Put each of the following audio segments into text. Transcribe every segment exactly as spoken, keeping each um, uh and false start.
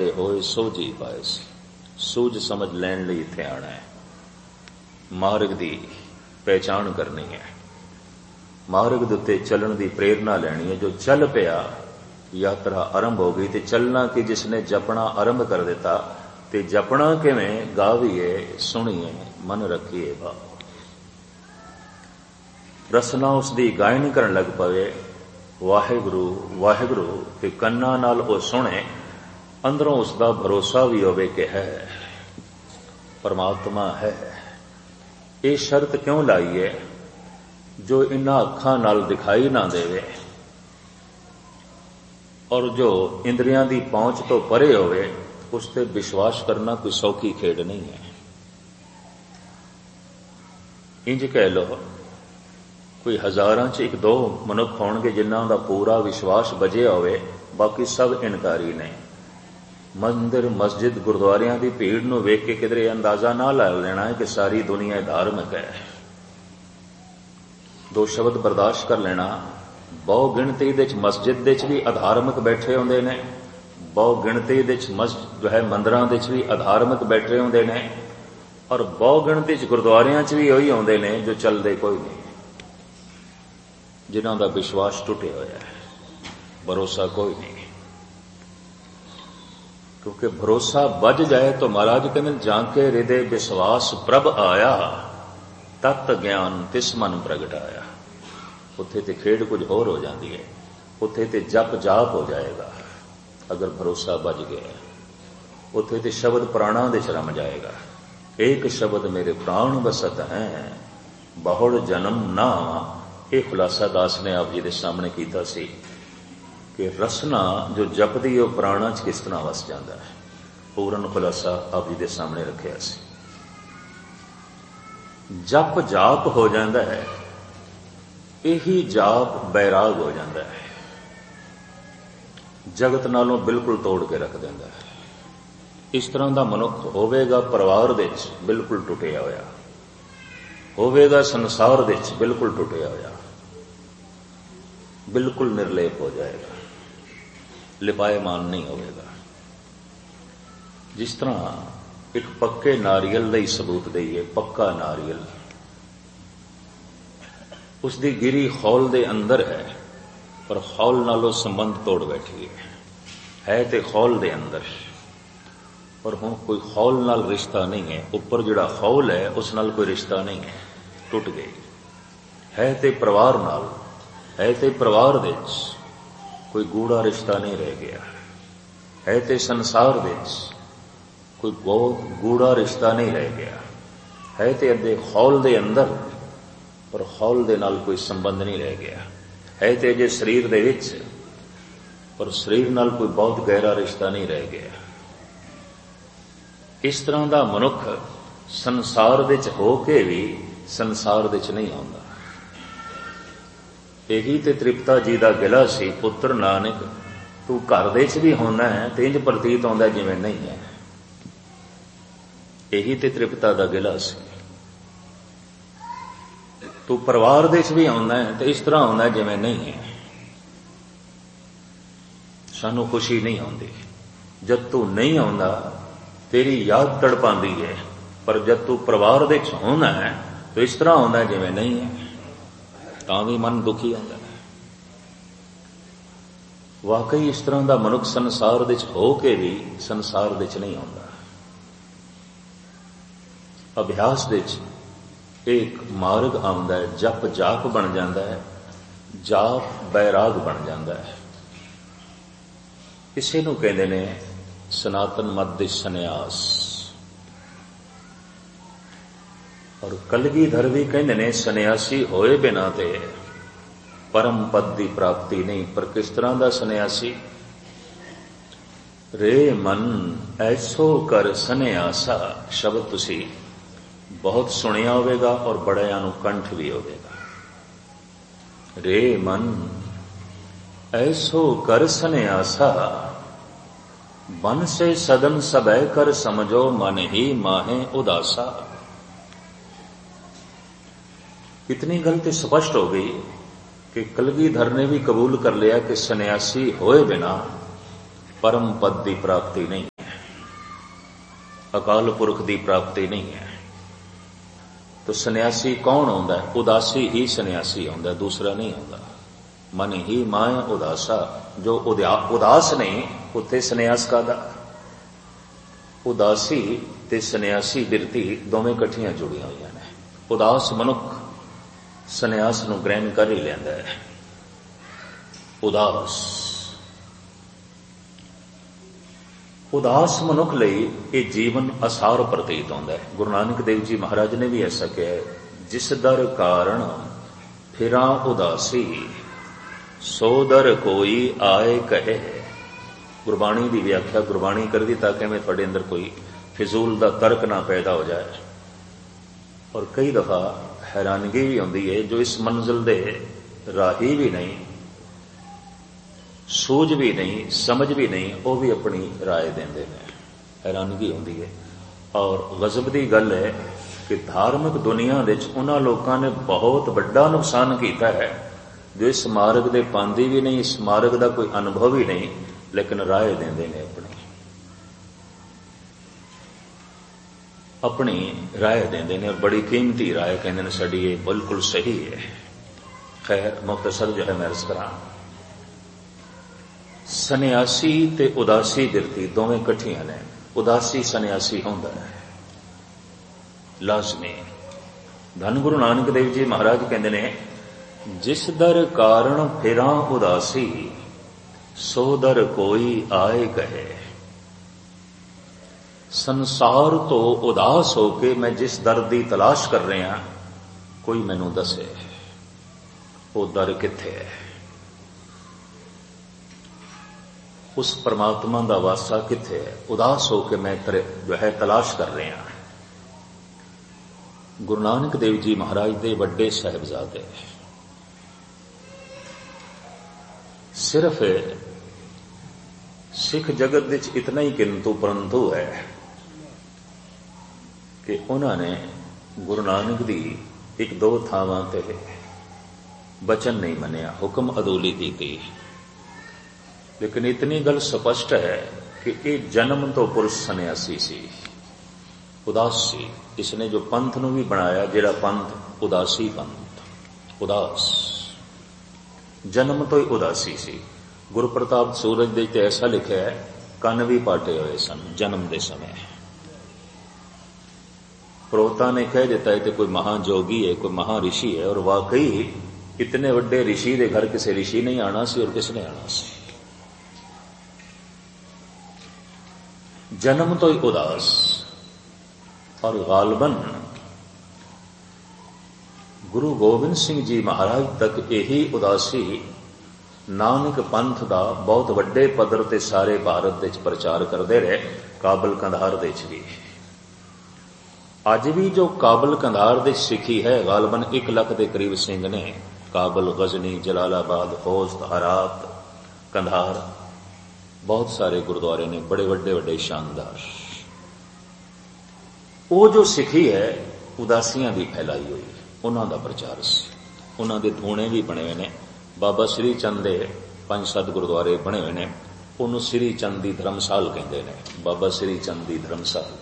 ਹੋਏ ਸੋਝੀ ਪਾਇਸ। ਸੂਝ ਸਮਝ ਲੈਣ ਲਈ ਇੱਥੇ ਆਣਾ ਹੈ, ਮਾਰਗ ਦੀ ਪਹਿਚਾਣ ਕਰਨੀ ਹੈ, ਮਾਰਗ ਦੇ ਉੱਤੇ ਚੱਲਣ ਦੀ ਪ੍ਰੇਰਨਾ ਲੈਣੀ ਹੈ। ਜੋ ਚੱਲ ਪਿਆ, ਯਾਤਰਾ ਆਰੰਭ ਹੋ ਗਈ। ਤੇ ਚੱਲਣਾ ਕਿ ਜਿਸਨੇ ਜਪਣਾ ਆਰੰਭ ਕਰ ਦਿੱਤਾ, ਤੇ ਜਪਣਾ ਕਿਵੇਂ ਗਾਵੀਏ ਸੁਣੀਏ ਮਨ ਰੱਖੀਏ ਭਾਵ। ਰਸਨਾ ਉਸ ਦੀ ਗਾਇਨ ਕਰਨ ਲੱਗ ਪਵੇ, ਵਾਹਿਗੁਰੂ ਵਾਹਿਗੁਰੂ ਕਿ ਕੰਨਾਂ ਨਾਲ ਉਹ ਸੁਣੇ, ਅੰਦਰੋਂ ਉਸ ਦਾ ਭਰੋਸਾ ਵੀ ਹੋਵੇ ਕਿ ਹੈ ਪਰਮਾਤਮਾ ਹੈ। ਇਹ ਸ਼ਰਤ ਕਿਉਂ ਲਾਈ ਹੈ? ਜੋ ਇਨ੍ਹਾਂ ਅੱਖਾਂ ਨਾਲ ਦਿਖਾਈ ਨਾ ਦੇਵੇ ਔਰ ਜੋ ਇੰਦਰੀਆਂ ਦੀ ਪਹੁੰਚ ਤੋਂ ਪਰੇ ਹੋਵੇ, ਉਸ ਤੇ ਵਿਸ਼ਵਾਸ ਕਰਨਾ ਕੋਈ ਸੌਖੀ ਖੇਡ ਨਹੀਂ ਹੈ। ਇੰਜ ਕਹਿ ਲਓ, ਕੋਈ ਹਜ਼ਾਰਾਂ 'ਚ ਇੱਕ ਦੋ ਮਨੁੱਖ ਹੋਣਗੇ ਜਿਨ੍ਹਾਂ ਦਾ ਪੂਰਾ ਵਿਸ਼ਵਾਸ ਬਜਿਆ ਹੋਵੇ, ਬਾਕੀ ਸਭ ਇਨਕਾਰੀ ਨੇ। ਮੰਦਿਰ ਮਸਜਿਦ ਗੁਰਦੁਆਰਿਆਂ ਦੀ ਭੀੜ ਨੂੰ ਵੇਖ ਕੇ ਕਿਧਰੇ ਅੰਦਾਜ਼ਾ ਨਾ ਲਾ ਲੈਣਾ ਹੈ ਕਿ ਸਾਰੀ ਦੁਨੀਆ ਧਾਰਮਿਕ ਹੈ। ਦੋ ਸ਼ਬਦ ਬਰਦਾਸ਼ਤ ਕਰ ਲੈਣਾ, ਬਹੁ ਗਿਣਤੀ ਦੇ ਵਿੱਚ ਮਸਜਿਦ ਦੇ ਵਿੱਚ ਵੀ ਅਧਾਰਮਿਕ ਬੈਠੇ ਹੁੰਦੇ ਨੇ, ਬਹੁ ਗਿਣਤੀ ਦੇ ਵਿੱਚ ਮਸਜਿਦ ਹੈ ਮੰਦਿਰਾਂ ਦੇ ਵਿੱਚ ਵੀ ਅਧਾਰਮਿਕ ਬੈਠੇ ਹੁੰਦੇ ਨੇ, ਔਰ ਬਹੁ ਗਿਣਤੀ ਚ ਗੁਰਦੁਆਰਿਆਂ 'ਚ ਵੀ ਉਹੀ ਆਉਂਦੇ ਨੇ ਜੋ ਚੱਲਦੇ ਕੋਈ ਨਹੀਂ, ਜਿਨ੍ਹਾਂ ਦਾ ਵਿਸ਼ਵਾਸ ਟੁੱਟਿਆ ਹੋਇਆ ਹੈ, ਭਰੋਸਾ ਕੋਈ ਨਹੀਂ। ਕਿਉਂਕਿ ਭਰੋਸਾ ਵੱਜ ਜਾਏ ਤਾਂ ਮਹਾਰਾਜ ਕਹਿੰਦੇ ਜਾਂ ਕੇ ਹਿਰਦੇ ਵਿਸ਼ਵਾਸ ਪ੍ਰਭ ਆਇਆ, ਤਤ ਗਿਆਨ ਤਿਸ ਮਨ ਪ੍ਰਗਟਾਇਆ। ਉੱਥੇ ਤੇ ਖੇਡ ਕੁਝ ਹੋਰ ਹੋ ਜਾਂਦੀ ਹੈ, ਉੱਥੇ ਤੇ ਜਪ ਜਾਪ ਹੋ ਜਾਏਗਾ। ਅਗਰ ਭਰੋਸਾ ਵੱਜ ਗਿਆ, ਉੱਥੇ ਤੇ ਸ਼ਬਦ ਪ੍ਰਾਣਾਂ ਦੇ ਚ ਰਮ ਜਾਏਗਾ। ਏਕ ਸ਼ਬਦ ਮੇਰੇ ਪ੍ਰਾਣ ਬਸਤ ਹੈ, ਬਹੁੜ ਜਨਮ ਨਾ। ਇਹ ਖੁਲਾਸਾ ਦਾਸ ਨੇ ਆਪ ਜੀ ਦੇ ਸਾਹਮਣੇ ਕੀਤਾ ਸੀ ਕਿ ਰਸਨਾ ਜੋ ਜਪਦੀ ਉਹ ਪ੍ਰਾਣਾਂ 'ਚ ਕਿਸ ਤਰ੍ਹਾਂ ਵਸ ਜਾਂਦਾ ਹੈ। ਪੂਰਨ ਖੁਲਾਸਾ ਆਪ ਜੀ ਦੇ ਸਾਹਮਣੇ ਰੱਖਿਆ ਸੀ। ਜਪ ਜਾਪ ਹੋ ਜਾਂਦਾ ਹੈ, ਇਹੀ ਜਾਪ ਬੈਰਾਗ ਹੋ ਜਾਂਦਾ ਹੈ, ਜਗਤ ਨਾਲੋਂ ਬਿਲਕੁਲ ਤੋੜ ਕੇ ਰੱਖ ਦਿੰਦਾ ਹੈ। ਇਸ ਤਰ੍ਹਾਂ ਦਾ ਮਨੁੱਖ ਹੋਵੇਗਾ ਪਰਿਵਾਰ ਦੇ ਵਿੱਚ ਬਿਲਕੁਲ ਟੁੱਟਿਆ ਹੋਇਆ, ਹੋਵੇਗਾ ਸੰਸਾਰ ਦੇ ਵਿੱਚ ਬਿਲਕੁਲ ਟੁੱਟਿਆ ਹੋਇਆ, ਬਿਲਕੁਲ ਨਿਰਲੇਪ ਹੋ ਜਾਏਗਾ, ਲਿਪਾਇਮਾਨ ਨਹੀਂ ਹੋਵੇਗਾ। ਜਿਸ ਤਰ੍ਹਾਂ ਇੱਕ ਪੱਕੇ ਨਾਰੀਅਲ ਦਾ ਹੀ ਸਬੂਤ ਦੇਈਏ, ਪੱਕਾ ਨਾਰੀਅਲ, ਉਸ ਦੀ ਗਿਰੀ ਖੌਲ ਦੇ ਅੰਦਰ ਹੈ, ਪਰ ਖੌਲ ਨਾਲੋਂ ਸੰਬੰਧ ਤੋੜ ਬੈਠੀ ਹੈ, ਹੈ ਤੇ ਖੌਲ ਦੇ ਅੰਦਰ, ਪਰ ਹੁਣ ਕੋਈ ਖੌਲ ਨਾਲ ਰਿਸ਼ਤਾ ਨਹੀਂ ਹੈ। ਉੱਪਰ ਜਿਹੜਾ ਖੌਲ ਹੈ ਉਸ ਨਾਲ ਕੋਈ ਰਿਸ਼ਤਾ ਨਹੀਂ ਹੈ, ਟੁੱਟ ਗਈ ਹੈ। ਤੇ ਪਰਿਵਾਰ ਨਾਲ ਹੈ, ਤੇ ਪਰਿਵਾਰ ਦੇ ਵਿੱਚ ਕੋਈ ਗੂੜਾ ਰਿਸ਼ਤਾ ਨਹੀਂ ਰਹਿ ਗਿਆ ਹੈ, ਤੇ ਸੰਸਾਰ ਦੇ ਵਿੱਚ ਕੋਈ ਬਹੁਤ ਗੂੜਾ ਰਿਸ਼ਤਾ ਨਹੀਂ ਰਹਿ ਗਿਆ ਹੈ, ਤੇ ਅੱਧੇ ਖੌਲ ਦੇ ਅੰਦਰ, ਪਰ ਖੌਲ ਦੇ ਨਾਲ ਕੋਈ ਸੰਬੰਧ ਨਹੀਂ ਰਹਿ ਗਿਆ ਹੈ, ਤੇ ਜੇ ਸਰੀਰ ਦੇ ਵਿੱਚ, ਪਰ ਸਰੀਰ ਨਾਲ ਕੋਈ ਬਹੁਤ ਗਹਿਰਾ ਰਿਸ਼ਤਾ ਨਹੀਂ ਰਹਿ ਗਿਆ। ਇਸ ਤਰ੍ਹਾਂ ਦਾ ਮਨੁੱਖ ਸੰਸਾਰ ਵਿੱਚ ਹੋ ਕੇ ਵੀ ਸੰਸਾਰ ਵਿੱਚ ਨਹੀਂ ਆਉਂਦਾ। ਇਹੀ ਤੇ ਤ੍ਰਿਪਤਾ ਜੀ ਦਾ ਗਿਲਾ ਸੀ, ਪੁੱਤਰ ਨਾਨਕ ਤੂੰ ਘਰ ਦੇ ਵਿੱਚ ਵੀ ਹੋਣਾ ਹੈ ਤੇ ਇੰਜ ਪ੍ਰਤੀਤ ਆਉਂਦਾ ਜਿਵੇਂ ਨਹੀਂ ਹੈ। ਇਹੀ ਤੇ ਤ੍ਰਿਪਤਾ ਦਾ ਗਿਲਾ ਸੀ। ਤੂੰ ਪਰਿਵਾਰ ਦੇ ਵਿੱਚ ਵੀ ਆਉਂਦਾ ਹੈ ਤੇ ਇਸ ਤਰ੍ਹਾਂ ਆਉਂਦਾ ਜਿਵੇਂ ਨਹੀਂ ਹੈ। ਸਾਨੂੰ ਖੁਸ਼ੀ ਨਹੀਂ ਆਉਂਦੀ ਜਦ ਤੂੰ ਨਹੀਂ ਆਉਂਦਾ, ਤੇਰੀ ਯਾਦ ਤੜਪਾਉਂਦੀ ਹੈ, ਪਰ ਜਦ ਤੂੰ ਪਰਿਵਾਰ ਦੇ ਵਿੱਚ ਹੋਣਾ ਹੈ ਤਾਂ ਇਸ ਤਰ੍ਹਾਂ ਆਉਂਦਾ ਜਿਵੇਂ ਨਹੀਂ ਹੈ, ਤਾਂ ਵੀ ਮਨ ਦੁਖੀ ਹੁੰਦਾ ਹੈ। ਵਾਕਈ ਇਸ ਤਰ੍ਹਾਂ ਦਾ ਮਨੁੱਖ ਸੰਸਾਰ ਵਿੱਚ ਹੋ ਕੇ ਵੀ ਸੰਸਾਰ ਵਿੱਚ ਨਹੀਂ ਆਉਂਦਾ। ਅਭਿਆਸ ਵਿੱਚ ਇੱਕ ਮਾਰਗ ਆਉਂਦਾ ਹੈ, ਜਪ ਜਾਪ ਬਣ ਜਾਂਦਾ ਹੈ, ਜਾਪ ਬੈਰਾਗ ਬਣ ਜਾਂਦਾ ਹੈ। ਇਸੇ ਨੂੰ ਕਹਿੰਦੇ ਨੇ ਸਨਾਤਨ ਮਤ ਦੇ ਸੰਨਿਆਸ। ਔਰ ਕਲਗੀਧਰ ਵੀ ਕਹਿੰਦੇ ਨੇ ਸੰਨਿਆਸੀ ਹੋਏ ਬਿਨਾਂ ਤੇ ਪਰਮ ਪਦ ਦੀ ਪ੍ਰਾਪਤੀ ਨਹੀਂ। ਪਰ ਕਿਸ ਤਰ੍ਹਾਂ ਦਾ ਸੰਨਿਆਸੀ? ਰੇ ਮਨ ਐਸੋ ਕਰ ਸੰਨਿਆਸਾ ਸ਼ਬਦ ਤੁਸੀਂ ਬਹੁਤ ਸੁਣਿਆ ਹੋਵੇਗਾ ਔਰ ਬੜਿਆਂ ਨੂੰ ਕੰਠ ਵੀ ਹੋਵੇਗਾ। ਰੇ ਮਨ ਐਸੋ ਕਰ ਸੰਨਿਆਸਾ, ਮਨ ਸੇ ਸਦਨ ਸਭੈ ਕਰ ਸਮਝੋ, ਮਨ ਹੀ ਮਾਹੇ ਉਦਾਸਾ। इतनी गल तो स्पष्ट हो गई कि कलगीधर ने भी कबूल कर लिया कि सन्यासी होए बिना परम पद की प्राप्ति नहीं। अकाल पुरख की प्राप्ति नहीं है। तो सन्यासी कौन आंदा है? उदासी ही सन्यासी आंदा, दूसरा नहीं आंदा। मन ही माया उदासा, जो उदास नहीं उत्थे सन्यास कादा। उदासी ते सन्यासी बिरती दोवें कट्ठियां जुड़ियां हुई ने। उदास मनुख सन्यास नूं ग्रहण कर ही लैंदा है। उदास उदास मनुख लई ये जीवन असार प्रतीत होंदा है। गुरु नानक देव जी महाराज ने भी ऐसा कहा है, जिस दर कारण फिरा उदासी सो दर कोई आए कहे। गुरबाणी की व्याख्या गुरबाणी कर दी ताकि मैं थोड़े अंदर कोई फिजूल का तर्क ना पैदा हो जाए। और कई दफा हैरानगी भी आती है, जो इस मंजिल दे राही भी नहीं, सूझ भी नहीं, समझ भी नहीं, वो भी अपनी राय देंदे ने। हैरानगी होती है। और गजब की गल है कि धार्मिक दुनिया विच उन्हां लोकां ने बहुत बड़ा नुकसान किया है, जो इस मार्ग दे पांदी भी नहीं, इस मार्ग का कोई अनुभव ही नहीं, लेकिन राय देंदे ने अपनी अपनी राय देंदे ने। और बड़ी कीमती राय कहते हैं साडी ये बिल्कुल सही है। खैर मुख्तसर जो है मैं अर्ज करा, सन्यासी ते उदासी बिरती दोवें कट्ठियां ने। उदासी सन्यासी होंदा है लाजमी। धन गुरु नानक देव जी महाराज कहते ने, जिस दर कारण फिरा उदासी सो दर कोई आए कहे। संसार तो उदास होके मैं जिस दर की तलाश कर रहा, कोई मैनू दसे वो दर किथे है। उस परमात्मा का वासा किथे है। उदास होके मैं जो है तलाश कर रहा। गुरु नानक देव जी महाराज दे वड्डे साहिबजादे सिर्फ सिख जगत विच इतना ही किंतु परंतु है कि उन्होंने गुरु नानक दी एक दो थावां ते बचन नहीं मनिया, हुक्म अदूली की थी। लेकिन इतनी गल स्पष्ट है कि ये जन्म तो पुरुष सन्यासी सी, उदास सी। इसने जो पंथ नूं भी बनाया, जिहड़ा पंथ उदासी पंथ, उदास जन्म तो ही उदासी सी। गुरु प्रताप सूरज दे ते ऐसा लिखा है, कन भी पाटे हुए सन जन्म के समय। प्रोता ने कह देता है कि कोई महाजोगी है, कोई महाऋषि है, और वाकई इतने वड्डे ऋषि के घर किसी ऋषि नहीं आना सी, और किसने आना सी। जन्म तो ही उदास। और गालबन गुरु गोबिंद सिंह जी महाराज तक यही उदासी नानक पंथ का बहुत वड्डे पद्धर ते सारे भारत विच प्रचार करते रहे। काबल कंधार दे च भी अज भी जो काबल कंधार दे सिखी है, गालबन एक लख के करीब सिंह ने। काबल, गजनी, जलालाबाद, खोस्त, हरात, कंधार, बहुत सारे गुरुद्वारे ने बड़े वड्डे वड्डे शानदार। वो जो सिखी है उदासियां की फैलाई हुई, उन्हों का प्रचार से। उन्होंने धूणे भी बने हुए हैं। बाबा श्री चंद के पंज सत्त गुरुद्वारे बने हुए हैं। उन्होंने श्री चंद की धर्मशाल कहते हैं, बाबा श्री चंद की धर्मशाल।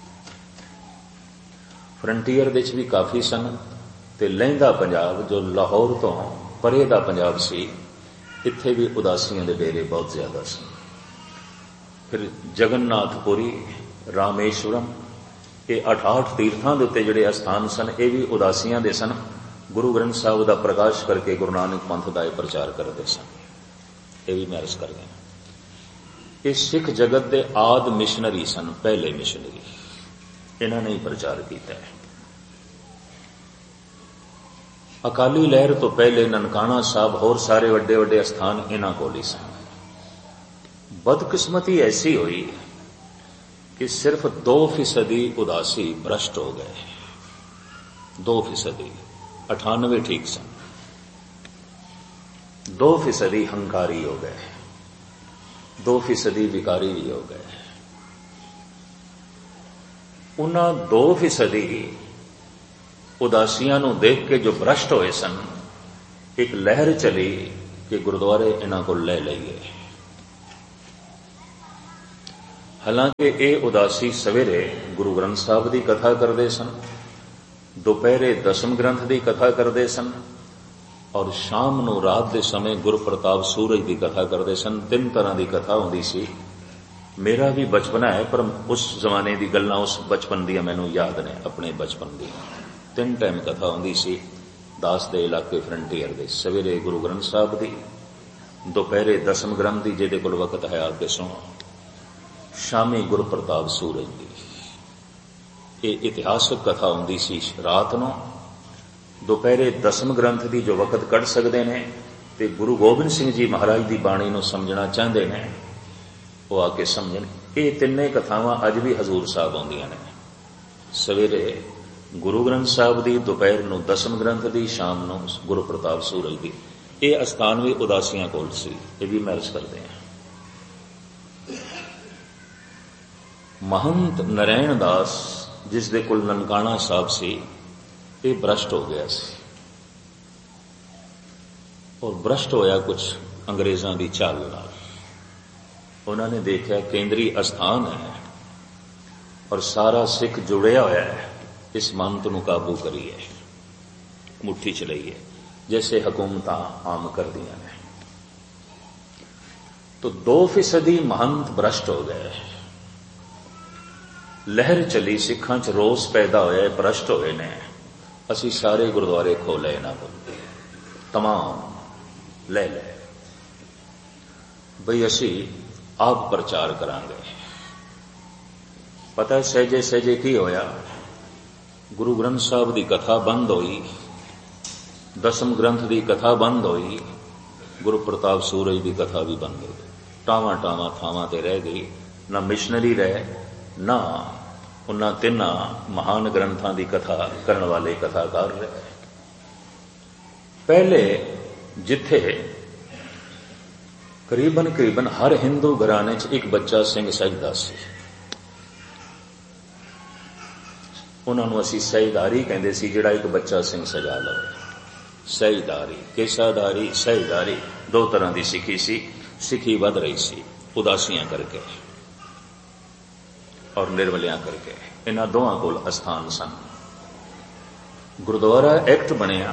फ्रंटीयर विच भी काफ़ी सन, ते लहिंदा पंजाब जो लाहौर तो परे दा पंजाब सी, इत्थे भी उदासियां दे डेरे बहुत ज्यादा सन। फिर जगन्नाथपुरी, रामेश्वरम, ये अठ अठ तीर्थां दे उत्ते जिहड़े अस्थान सन, ये भी उदासियां दे सन। गुरु ग्रंथ साहिब का प्रकाश करके गुरु नानक पंथ का प्रचार करते सन। ये भी मैं अर्ज कर देना, ये सिख जगत के आद मिशनरी सन, पहले मिशनरी। इन्होंने ही प्रचार किया है। अकाली लहर तो पहले ननकाना साहब, होर सारे वड्डे वड्डे स्थान इन्हां कोल ही सन। बदकिस्मती ऐसी हुई कि सिर्फ दो फीसदी उदासी भ्रष्ट हो गए। दो फीसदी, अठानवे ठीक सन। दो फीसदी हंकारी हो गए, दो फीसदी विकारी भी हो गए। उन्हां दो फीसदी उदासियां नूं देख के जो भ्रष्ट होए सन, एक लहर चली कि गुरुद्वारे इन्हां को ले लईए। ਹਾਲਾਂਕਿ ਇਹ ਉਦਾਸੀ ਸਵੇਰੇ ਗੁਰੂ ਗ੍ਰੰਥ ਸਾਹਿਬ ਦੀ ਕਥਾ ਕਰਦੇ ਸਨ, ਦੁਪਹਿਰੇ ਦਸਮ ਗ੍ਰੰਥ ਦੀ ਕਥਾ ਕਰਦੇ ਸਨ, ਔਰ ਸ਼ਾਮ ਨੂੰ ਰਾਤ ਦੇ ਸਮੇਂ ਗੁਰਪ੍ਰਤਾਪ ਸੂਰਜ ਦੀ ਕਥਾ ਕਰਦੇ ਸਨ। ਤਿੰਨ ਤਰ੍ਹਾਂ ਦੀ ਕਥਾ ਹੁੰਦੀ ਸੀ। ਮੇਰਾ ਵੀ ਬਚਪਨਾ ਹੈ, ਪਰ ਉਸ ਜ਼ਮਾਨੇ ਦੀ ਗੱਲਾਂ, ਉਸ ਬਚਪਨ ਦੀਆਂ ਮੈਨੂੰ ਯਾਦ ਨੇ, ਆਪਣੇ ਬਚਪਨ ਦੀ। ਤਿੰਨ ਟਾਈਮ ਕਥਾ ਹੁੰਦੀ ਸੀ ਦਾਸ ਦੇ ਇਲਾਕੇ ਫਰੰਟੀਅਰ ਦੇ। ਸਵੇਰੇ ਗੁਰੂ ਗ੍ਰੰਥ ਸਾਹਿਬ ਦੀ, ਦੁਪਹਿਰੇ ਦਸਮ ਗ੍ਰੰਥ ਦੀ, ਜਿਹਦੇ ਕੋਲ ਵਕਤ ਹੈ ਆ ਕੇ ਸੁਣੋ, ਸ਼ਾਮੀ ਗੁਰਪ੍ਰਤਾਪ ਸੂਰਜ ਦੀ। ਇਹ ਇਤਿਹਾਸਕ ਕਥਾ ਹੁੰਦੀ ਸੀ ਰਾਤ ਨੂੰ। ਦੁਪਹਿਰੇ ਦਸਮ ਗ੍ਰੰਥ ਦੀ ਜੋ ਵਕਤ ਕੱਢ ਸਕਦੇ ਨੇ ਤੇ ਗੁਰੂ ਗੋਬਿੰਦ ਸਿੰਘ ਜੀ ਮਹਾਰਾਜ ਦੀ ਬਾਣੀ ਨੂੰ ਸਮਝਣਾ ਚਾਹੁੰਦੇ ਨੇ, ਉਹ ਆ ਕੇ ਸਮਝਣ। ਇਹ ਤਿੰਨੇ ਕਥਾਵਾਂ ਅੱਜ ਵੀ ਹਜ਼ੂਰ ਸਾਹਿਬ ਆਉਂਦੀਆਂ ਨੇ। ਸਵੇਰੇ ਗੁਰੂ ਗ੍ਰੰਥ ਸਾਹਿਬ ਦੀ, ਦੁਪਹਿਰ ਨੂੰ ਦਸਮ ਗ੍ਰੰਥ ਦੀ, ਸ਼ਾਮ ਨੂੰ ਗੁਰਪ੍ਰਤਾਪ ਸੂਰਜ ਦੀ। ਇਹ ਅਸਥਾਨ ਵੀ ਉਦਾਸੀਆਂ ਕੋਲ ਸੀ, ਇਹ ਵੀ ਮੈਂ ਅਰਜ਼ ਕਰਦੇ ਹਾਂ। ਮਹੰਤ ਨਰੈਣ ਦਾਸ, ਜਿਸ ਦੇ ਕੋਲ ਨਨਕਾਣਾ ਸਾਹਿਬ ਸੀ, ਇਹ ਭ੍ਰਸ਼ਟ ਹੋ ਗਿਆ ਸੀ। ਔਰ ਭ੍ਰਸ਼ਟ ਹੋਇਆ ਕੁਝ ਅੰਗਰੇਜ਼ਾਂ ਦੀ ਚਾਲ ਨਾਲ। ਉਹਨਾਂ ਨੇ ਦੇਖਿਆ ਕੇਂਦਰੀ ਅਸਥਾਨ ਹੈ ਔਰ ਸਾਰਾ ਸਿੱਖ ਜੁੜਿਆ ਹੋਇਆ ਹੈ, ਇਸ ਮਹੰਤ ਨੂੰ ਕਾਬੂ ਕਰੀਏ, ਮੁੱਠੀ ਚ ਲਈਏ, ਜੈਸੇ ਹਕੂਮਤਾਂ ਆਮ ਕਰਦੀਆਂ ਨੇ। तो दो फीसदी महंत भ्रष्ट हो गए। लहर चली, सिखां च रोस पैदा होया, भ्रष्ट होए ने। असी सारे गुरुद्वारे खोले इन्हां कोल, तमाम ले ले बई असी आप प्रचार करांगे। पता सहजे सहजे की होया, गुरु ग्रंथ साहब की कथा बंद हुई, दसम ग्रंथ की कथा बंद हुई, गुरु प्रताप सूरज की कथा भी बंद हो गई। टावां टावां थावां ते रह गई, ना मिशनरी रहे, ना उन्हां तिन्हां महान ग्रंथां की कथा करने वाले कथाकार रहे। पहले जिथे करीबन करीबन हर हिंदू घराने च एक बच्चा सिंह सजदा सी, उन्हां नूं असीं सजदारी कहंदे सी, जिहड़ा एक बच्चा सिंह सजा लवे। सजदारी, केसादारी, सजदारी, दो तरह की सिखी सी। सिखी वध रही सी उदासियां करके और निर्मलियां करके। इन्हां दोवां कोल अस्थान सन। गुरुद्वारा एक्ट बनिया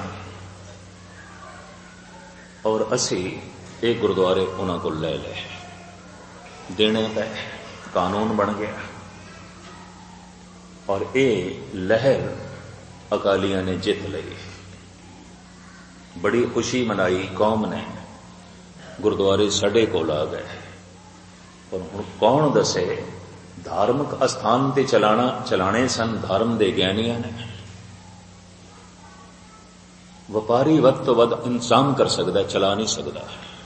और असी ये गुरुद्वारे उन्हां कोल ले ले देने पे कानून बन गया और ये लहर अकालियां ने जित लई। बड़ी खुशी मनाई कौम ने, गुरुद्वारे साडे कोल आ गए। पर हुण कौन दसे, धार्मिक अस्थान ते चलाना चलाने सन धर्म दे ज्ञानियां ने। वपारी वध तो वध इंतजाम कर सकदा, चला नहीं सकदा।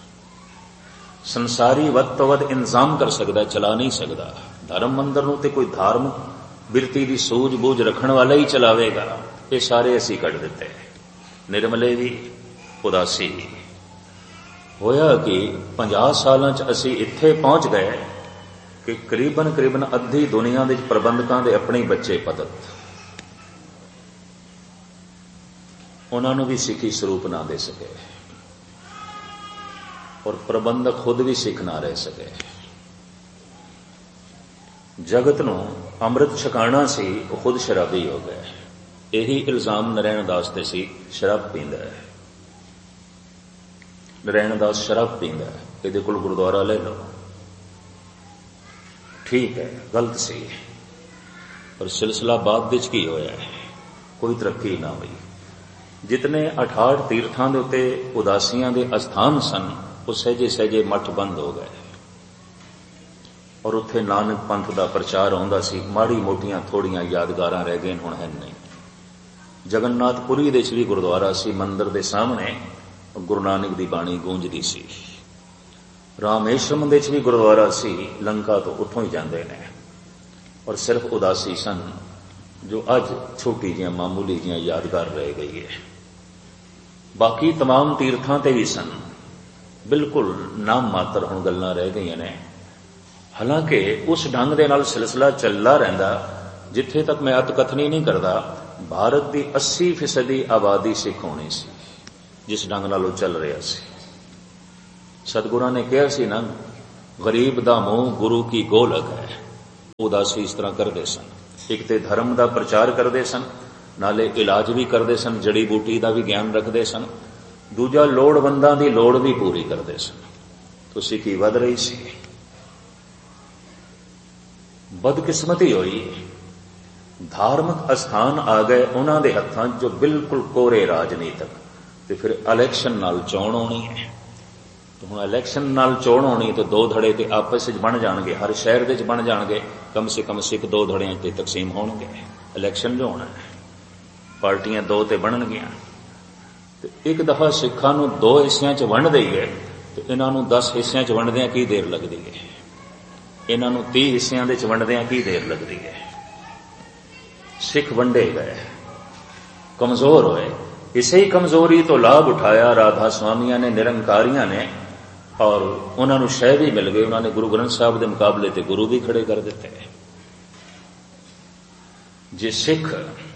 संसारी वध तो वध इंतजाम कर सकदा, चला नहीं सकदा। धर्म मंदिर नूं ते कोई धार्मिक बिरती दी सूझ बूझ रखण वाला ही चलावेगा। ये सारे असीं कढ दिते, निर्मले भी, उदासी भी। होया कि पचास सालां च असी इत्थे पहुंच गए कि करीबन करीबन अद्धी दुनिया दे प्रबंधकां दे अपने बच्चे पदत, उन्हां नूं भी सिखी स्वरूप ना दे सके और प्रबंधक खुद भी सिख ना रह सके। जगत नूं अमृत छकाना सी, वो खुद शराबी हो गए। यही इल्जाम नारायण दास ते सी, शराब पींदा है। नारायण दास शराब पींदा है, इहदे कोल गुरुद्वारा ले लो। ठीक है, गलत सी, पर सिलसिला बाद विच की होया है, कोई तरक्की ना हुई। जितने अठाठ तीर्थां दे उत्ते उदासियां दे अस्थान सन, वो सहजे सहजे मठ बंद हो गए और उत्थे नानक पंथ दा प्रचार होंदा सी। माड़ी मोटियां थोड़ियां यादगारां रह गईन, हुण है नहीं। जगन्नाथपुरी दे च भी गुरुद्वारा सी, मंदिर दे सामने गुरु नानक दी बाणी गूंजदी सी। रामेश्वरम दे च भी गुरुद्वारा सी, लंका तो उत्थों ही जांदे ने। और सिर्फ उदासी सन जो अज छोटी जिहां मामूली जिहां यादगार रह गई है। बाकी तमाम तीर्थां ते भी सन, बिल्कुल नाम मात्र हुण गल्लां रह गईयां ने। हालांकि उस ढंग दे नाल सिलसिला चलदा रहिंदा। जिथे तक मैं अतकथनी नहीं करदा, भारत की अस्सी फीसदी आबादी सिख होनी सी, जिस ढंग नाल चल रहा सी। सतगुरां ने कहा सी ना, गरीब दा मुंह गुरु की गोलक है। उदासी इस तरह करते सन। एक तो धर्म का प्रचार करते सन, नाले इलाज भी करते सन, जड़ी बूटी का भी ज्ञान रखते सन, दूजा लोड़वंदां दी लोड़ भी पूरी करते सन। तो सिक्खी वध रही सी। बदकिस्मती हुई, धार्मिक अस्थान आ गए उन्हां दे हत्थां जो बिल्कुल कोरे राजनीतिक, तो फिर इलैक्शन नाल चोण होनी है। तो हुण इलैक्शन नाल चोण होनी तो दो धड़े ते आपस विच बन जाणगे, हर शहर दे विच बन जाणगे, कम से कम सिख दो धड़ियां ते तकसीम होणगे। इलैक्शन जो होना है, पार्टियां दो ते बनणगियां। तो एक दफा सिखां नूं दो हिस्सियां च वंड दईए तो इन्हां नूं दस हिस्सियां च वंडदियां की देर लगदी है, इन्हां नूं तीह हिस्सियां दे च वंडदियां की देर लगदी है। सिख वंडे गए, कमजोर होए। इसे ही कमजोरी तो लाभ उठाया राधा स्वामियां ने, निरंकारियां ने, और उन्होंने शह भी मिल गए। उन्होंने गुरु ग्रंथ साहब के मुकाबले ते गुरु भी खड़े कर दिते। जे सिख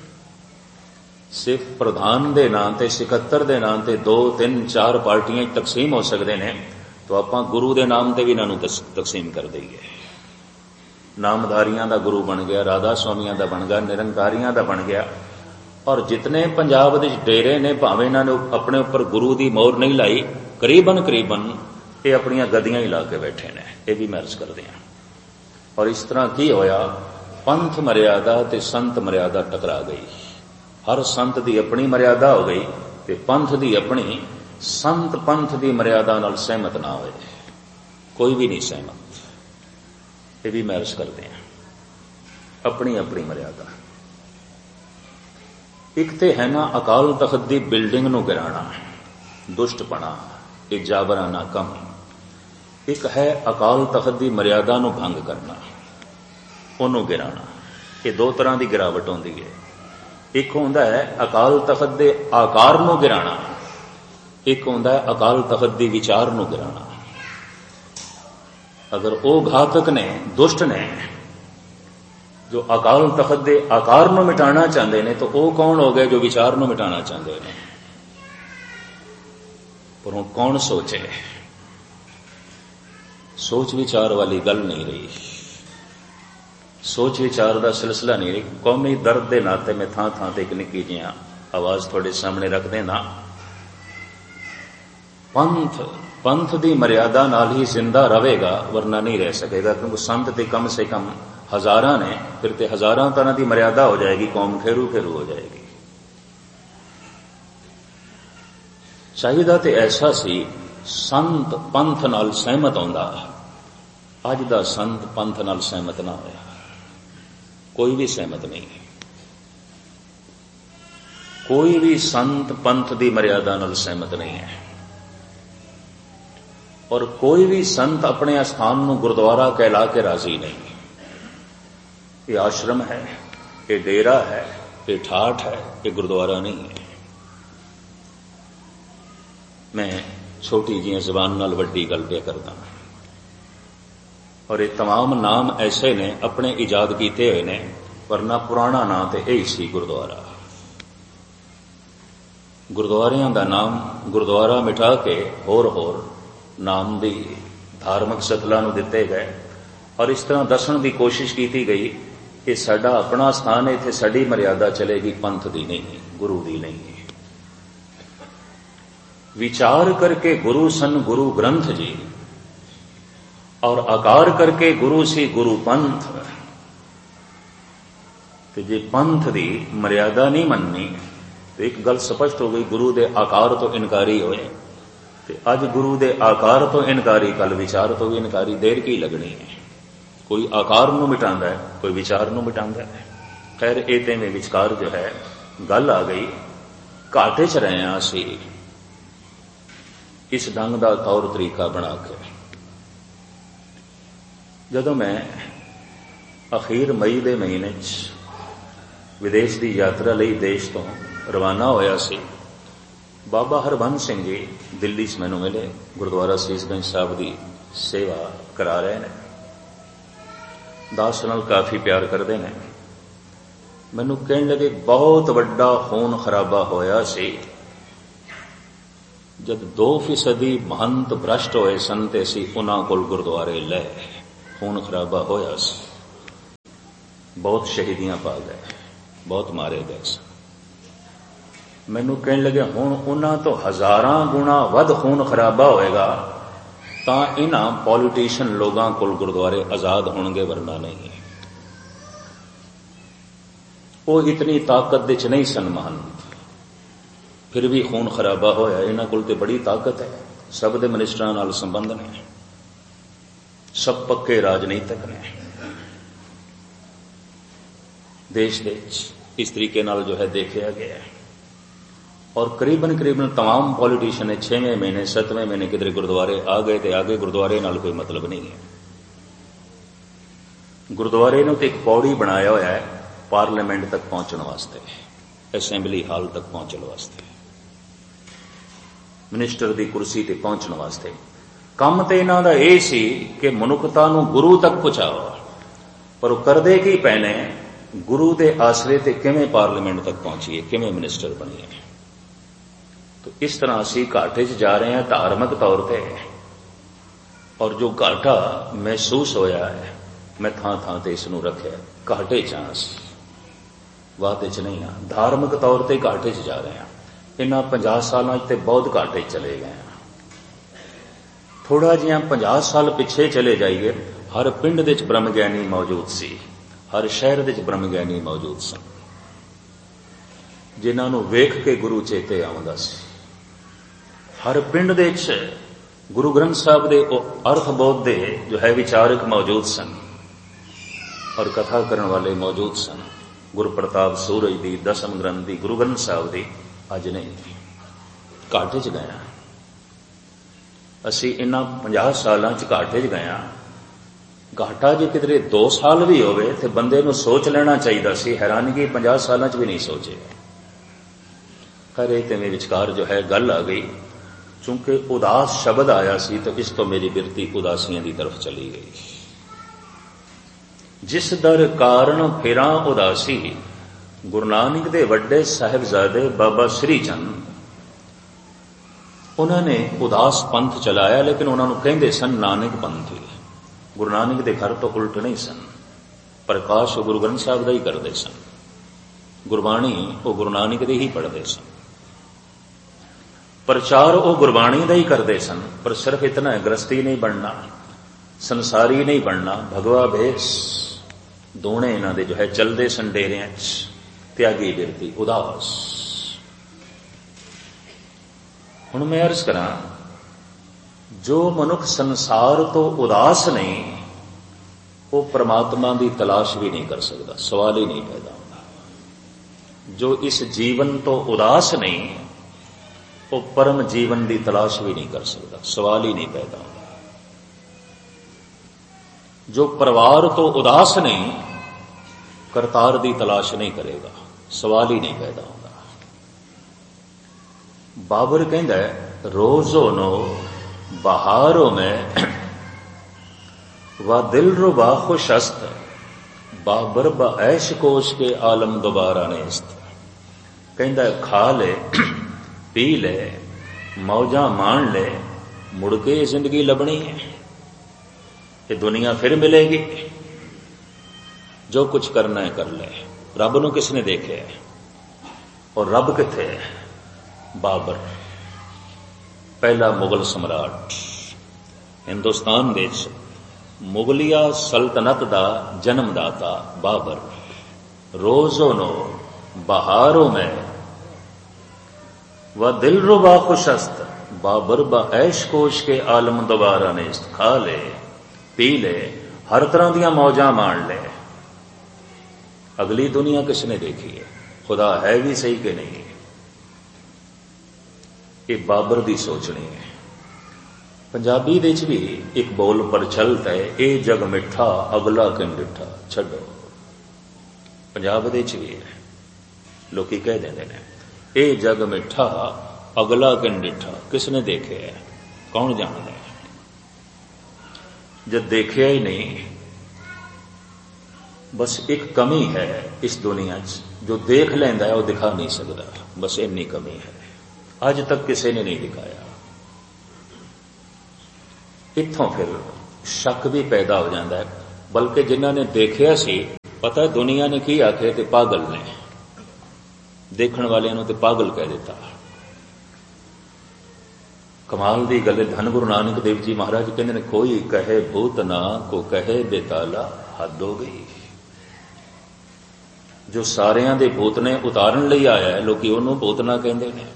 सिर्फ प्रधान दे नां ते सिकत्तर दे नां ते दो तीन चार पार्टियां तकसीम हो सकते हैं, तो आपां गुरु दे नाम ते भी इन्हां नूं तकसीम कर दईए। नामधारियां दा गुरु बन गया, राधा स्वामियां दा बन गया, निरंकारियां दा बन गया। और जितने पंजाब दे डेरे ने, भावें इन्हां ने अपने उपर गुरु दी मोहर नहीं लाई, करीबन करीबन ये अपनियां गद्दियां ही ला के बैठे ने। ये भी मैं अर्ज करदे हां। और इस तरह की होया, पंथ मर्यादा ते संत मर्यादा टकरा गई। हर संत दी अपनी मर्यादा हो गई ते पंथ दी अपनी। संत पंथ दी मर्यादा नाल सहमत ना होए, कोई भी नहीं सहमत। ये भी मैं अर्ज करदे हां, अपनी अपनी मर्यादा। एक ते है ना अकाल तख्त दी बिल्डिंग नूं गिराना, दुष्टपना, ये जाबराना कम। एक है अकाल तख्त दी मर्यादा नूं भंग करना, ओनूं गिराना। ये दो तरह की गिरावट होंदी है। एक होंदा है अकाल तख्त दे आकार नूं गिराना, एक होंदा है अकाल तख्त दी विचार नूं गिराना। अगर वो घातक ने, दुष्ट ने, जो अकाल तख्त दे आकार नूं मिटाना चाहते हैं, तो वो कौन हो गए जो विचार नूं मिटाना चाहते हैं? पर हुण कौन सोचे? सोच विचार वाली गल नहीं रही, सोच विचार का सिलसिला नहीं रही। कौमी दर्द के नाते मैं थां थां ते एक निक्की जी आवाज थोड़े सामने रख देना। पंथ पंथ की मर्यादा नाल ही जिंदा रहेगा, वरना नहीं रह सकेगा। क्योंकि संत ते कम से कम हजारां ने, फिर ते हजारां तरह की मर्यादा हो जाएगी, कौम फेरू फेरू हो जाएगी। चाहिदा ते ऐसा सी, संत पंथ नाल सहमत होंदा। अज दा संत पंथ नाल सहमत ना होया, कोई भी सहमत नहीं। कोई भी संत पंथ की मर्यादा नाल सहमत नहीं है। और कोई भी संत अपने स्थान नूं गुरुद्वारा कहला के राजी नहीं। ये आश्रम है, ये डेरा है, ये ठाठ है, ये गुरुद्वारा नहीं है। मैं छोटी जी जबान नाल वड्डी गल पे करदा, और ये तमाम नाम ऐसे ने अपने इजाद किए हुए ने, वरना पुराना नाम तो यही सी गुरुद्वारा। गुरुद्वारियां दा नाम गुरुद्वारा मिटा के होर होर नाम भी धार्मिक सतला नूं दिते गए। और इस तरह दसन की कोशिश की गई कि साडा अपना स्थान है, इत्थे साडी मर्यादा चलेगी, पंथ दी नहीं, गुरु दी नहीं। विचार करके गुरु सन गुरु ग्रंथ जी, और आकार करके गुरु सी गुरु पंथ। तो जे पंथ दी मर्यादा नहीं मननी तो एक गल स्पष्ट हो गई, गुरु दे आकार तो इनकारी होए। तो अज गुरु दे आकार तो इनकारी, कल विचार तो भी इनकारी। देर की लगनी है। कोई आकार नूं मिटांदा है, कोई विचार नूं मिटांदा है। खैर एते में विचकार जो है गल आ गई। घाटे च रहे हैं असी इस ढंग का तौर तरीका बना के। जदों मैं अखीर मई के महीने विदेश की यात्रा लई देश तो रवाना होया सी, बाबा हरबंस सिंह जी दिल्ली से मैनू मिले। गुरुद्वारा सीसगंज साहब की सेवा करा रहे हैं, दास नाल काफी प्यार करते हैं। मैनू कहने लगे बहुत वड्डा खून खराबा होया सी जब दो फीसदी महंत भ्रष्ट होए सन ते असीं उन्हां कोल गुरुद्वारे ले खून खराबा होया सी। बहुत शहीदियां पा गए, बहुत मारे गए सन। मैनू कहने लगे हुण उन्हां तो हज़ारां गुणा वध खून खराबा होएगा तां इन्हां पॉलिटिशियन लोगां कोल गुरुद्वारे आजाद होणगे, वरना नहीं। वो इतनी ताकत दे च नहीं सन महान, फिर भी खून खराबा होया। इन्हां कोल ते बड़ी ताकत है, सब दे मिनिस्टरां नाल संबंध ने, सब पक्के राजनीतिक ने, देश दे इस तरीके नाल जो है देखा गया है। और करीबन करीबन तमाम पॉलिटिशियन ने छेवें महीने सतवें महीने किधरे गुरुद्वारे आ गए तो आगे गुरुद्वारे नाल कोई मतलब नहीं है। गुरुद्वारे नूं ते एक पौड़ी बनाया होया है पार्लीमेंट तक पहुंचने वास्ते, असैम्बली हाल तक पहुंचने वास्ते, मिनिस्टर की कुर्सी ते पहुंचने वास्ते। काम तो इन्हां दा यह सी कि मनुखता नूं गुरु तक पहुंचाओ, पर करदे की पैने गुरु दे आसरे ते किवें पार्लीमेंट तक पहुंचीए, किवें मिनिस्टर बनीए। तो इस तरह असी घाटे च जा रहे हैं धार्मिक तौर पर, और जो घाटा महसूस होया है मैं थां थां ते इसनूं रखिया, घाटे च आं असीं, वादे च नहीं हाँ। धार्मिक तौर पर घाटे च जा रहे हैं। इन्हां पंजाह सालों ते बहुत घाटे चले गए हैं। थोड़ा जिहा पंजाह साल पिछे चले जाइए, हर पिंड दे च ब्रह्म ज्ञानी मौजूद सी, हर शहर दे च ब्रह्म ज्ञानी मौजूद सन, जिन्हां नूं वेख के गुरु चेते आउंदा सी। हर पिंड दे च गुरु ग्रंथ साहब दे अर्थबोध दे जो है विचारक मौजूद सन, और कथा करन वाले मौजूद सन। गुरु प्रताप सूरज दी, दसम ग्रंथ दी, गुरु ग्रंथ साहब दी अज नहीं, घाटे च गया। असी इन्हां पंजाह सालां च घाटे च गया। घाटा जे किधरे दो साल भी होवे ते बंदे नूं सोच लेना चाहिए सी, हैरानगी पंजाह सालां च भी नहीं सोचे। खैर इह ते मेरे विचकार जो है गल आ गई, चूंकि उदास शब्द आया सी तो इस तो मेरी बिरती उदासियां की तरफ चली गई। जिस दर कारण फिरां उदासी, गुरु नानक दे वड्डे साहिबजादे बाबा श्री चंद, उन्होंने उदास पंथ चलाया, लेकिन उन्होंने कहते सन नानक पंथी। गुरु नानक दे घर तो उल्ट नहीं सन, प्रकाश वो गुरु ग्रंथ साहब का ही करते सन, गुरबाणी वो गुरु नानक दे ही पढ़ते सन, प्रचार वो गुरबाणी का ही करते सन। पर सिर्फ इतना है, गृहस्थी नहीं बनना, संसारी नहीं बनना, भगवा भेस दोने इन्हां दे जो है चलते सन डेरियां च, त्यागी बिरती उदास। हुण मैं अर्ज करा, जो मनुख संसार तो उदास नहीं, वो परमात्मा की तलाश भी नहीं कर सकता, सवाल ही नहीं पैदा होता। जो इस जीवन तो उदास नहीं, वो परम जीवन की तलाश भी नहीं कर सकता, सवाल ही नहीं पैदा होता। जो परिवार तो उदास नहीं, करतार की तलाश नहीं करेगा, सवाल ही नहीं पैदा होता। बाबर कहता है, रोजो नो बहारों में व दिल रुबा खुशस्त, बाबर ब ऐश कोश के आलम दोबारा नेस्त। कहता है, खा ले पी ले, मौजा मान ले, मुड़ के जिंदगी लभनी है, ये दुनिया फिर मिलेगी। जो कुछ करना है कर ले। रब नूं किसने देखे है, और रब किथे है? बाबर, पहला मुगल सम्राट, हिंदुस्तान देश मुगलिया सल्तनत दा जन्मदाता बाबर। रोजो नो बहारों में व दिल रुबा खुशस्त, बाबर ब ऐश कोश के आलम दोबारा नेस्त। खा ले पी ले, हर तरह दियां मौजा मान ले। अगली दुनिया किसने देखी है? खुदा है भी सही कि नहीं? ये बाबर दी सोचनी है। पंजाबी दे भी एक बोल प्रचलित है, ए जग मिठा अगला किन डिठा। छड्डो, पंजाब दे भी है, लोग कह देंगे ने, ए जग मिठा अगला किन डिठा। किसने देखे है? कौन जानता है? जब देखिया ही नहीं, बस एक कमी है इस दुनिया च, जो देख लेंदा है वो दिखा नहीं सकता, बस इन्नी कमी है। आज तक किसी ने नहीं दिखाया। इत्थों फिर शक भी पैदा हो जाता है, बल्कि जिन्होंने देखिया सी पता दुनिया ने की आखे ते पागल ने, देखण वालियां नूं ते पागल कह दिता। कमाल दी गल, धन गुरु नानक देव जी महाराज कहते ने, कोई कहे भूत ना को कहे बेताला, हद हो गई। जो सारियां दे भूत ने उतारन लई आया है, लोकी उहनूं भूत ना कहंदे ने।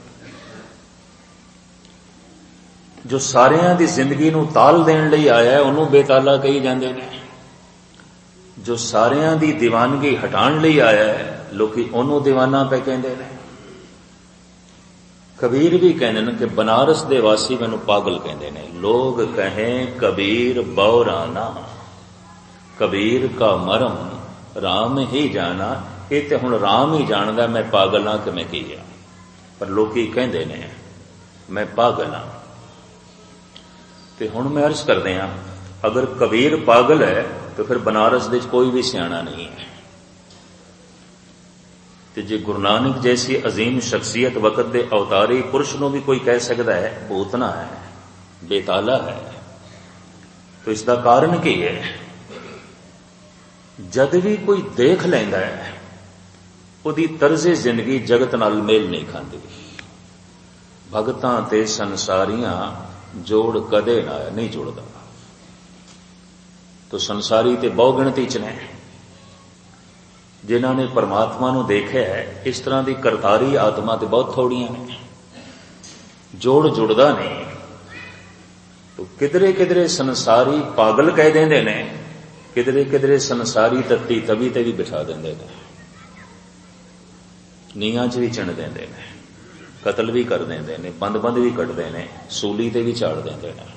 जो सारियां दी जिंदगी नूं ताल देण लई आया है, उहनूं बेताला कही जांदे ने। जो सारियां दी दीवानगी हटाण लई आया है, लोकी उहनूं दीवाना पे कहंदे ने। कबीर भी कहते हैं कि बनारस दे वासी मैनू पागल कहते हैं। लोग कहें कबीर बौराना, कबीर का मरम राम ही जाना। ये तो हुण राम ही जानदा मैं पागल हाँ कि मैं की हाँ, पर लोकी कहते ने मैं पागल हाँ। तो हुण मैं अर्ज करदे हां, अगर कबीर पागल है तो फिर बनारस दे कोई भी सियाणा नहीं है। ते जे गुरु नानक जैसी अजीम शख्सियत वक़्त दे अवतारी पुरुष नूं भी कोई कह सकता है भूतना है, बेताला है, तो इसका कारण की है? जद भी कोई देख लैंदा है, उहदी तर्ज़े जिंदगी जगत नाल मेल नहीं खांदी। भगतां ते संसारियां जोड़ कदे ना नहीं जुड़दा। तो संसारी ते बहु गिणती च ने, जिन्होंने परमात्मा नूं देखिया है, इस तरह की करतारी आत्मा तो बहुत थोड़ियां ने, जोड़ जुड़दा नहीं। तो किधरे किधरे संसारी पागल कह देंदे ने, किधरे किधरे संसारी तत्ती तवी ते भी बिठा देंदे ने, नीहां च भी चिण देंदे ने, कतल भी कर देंदे ने, बंद बंद भी कटदे ने, सूली ते भी झाड़ देंदे ने।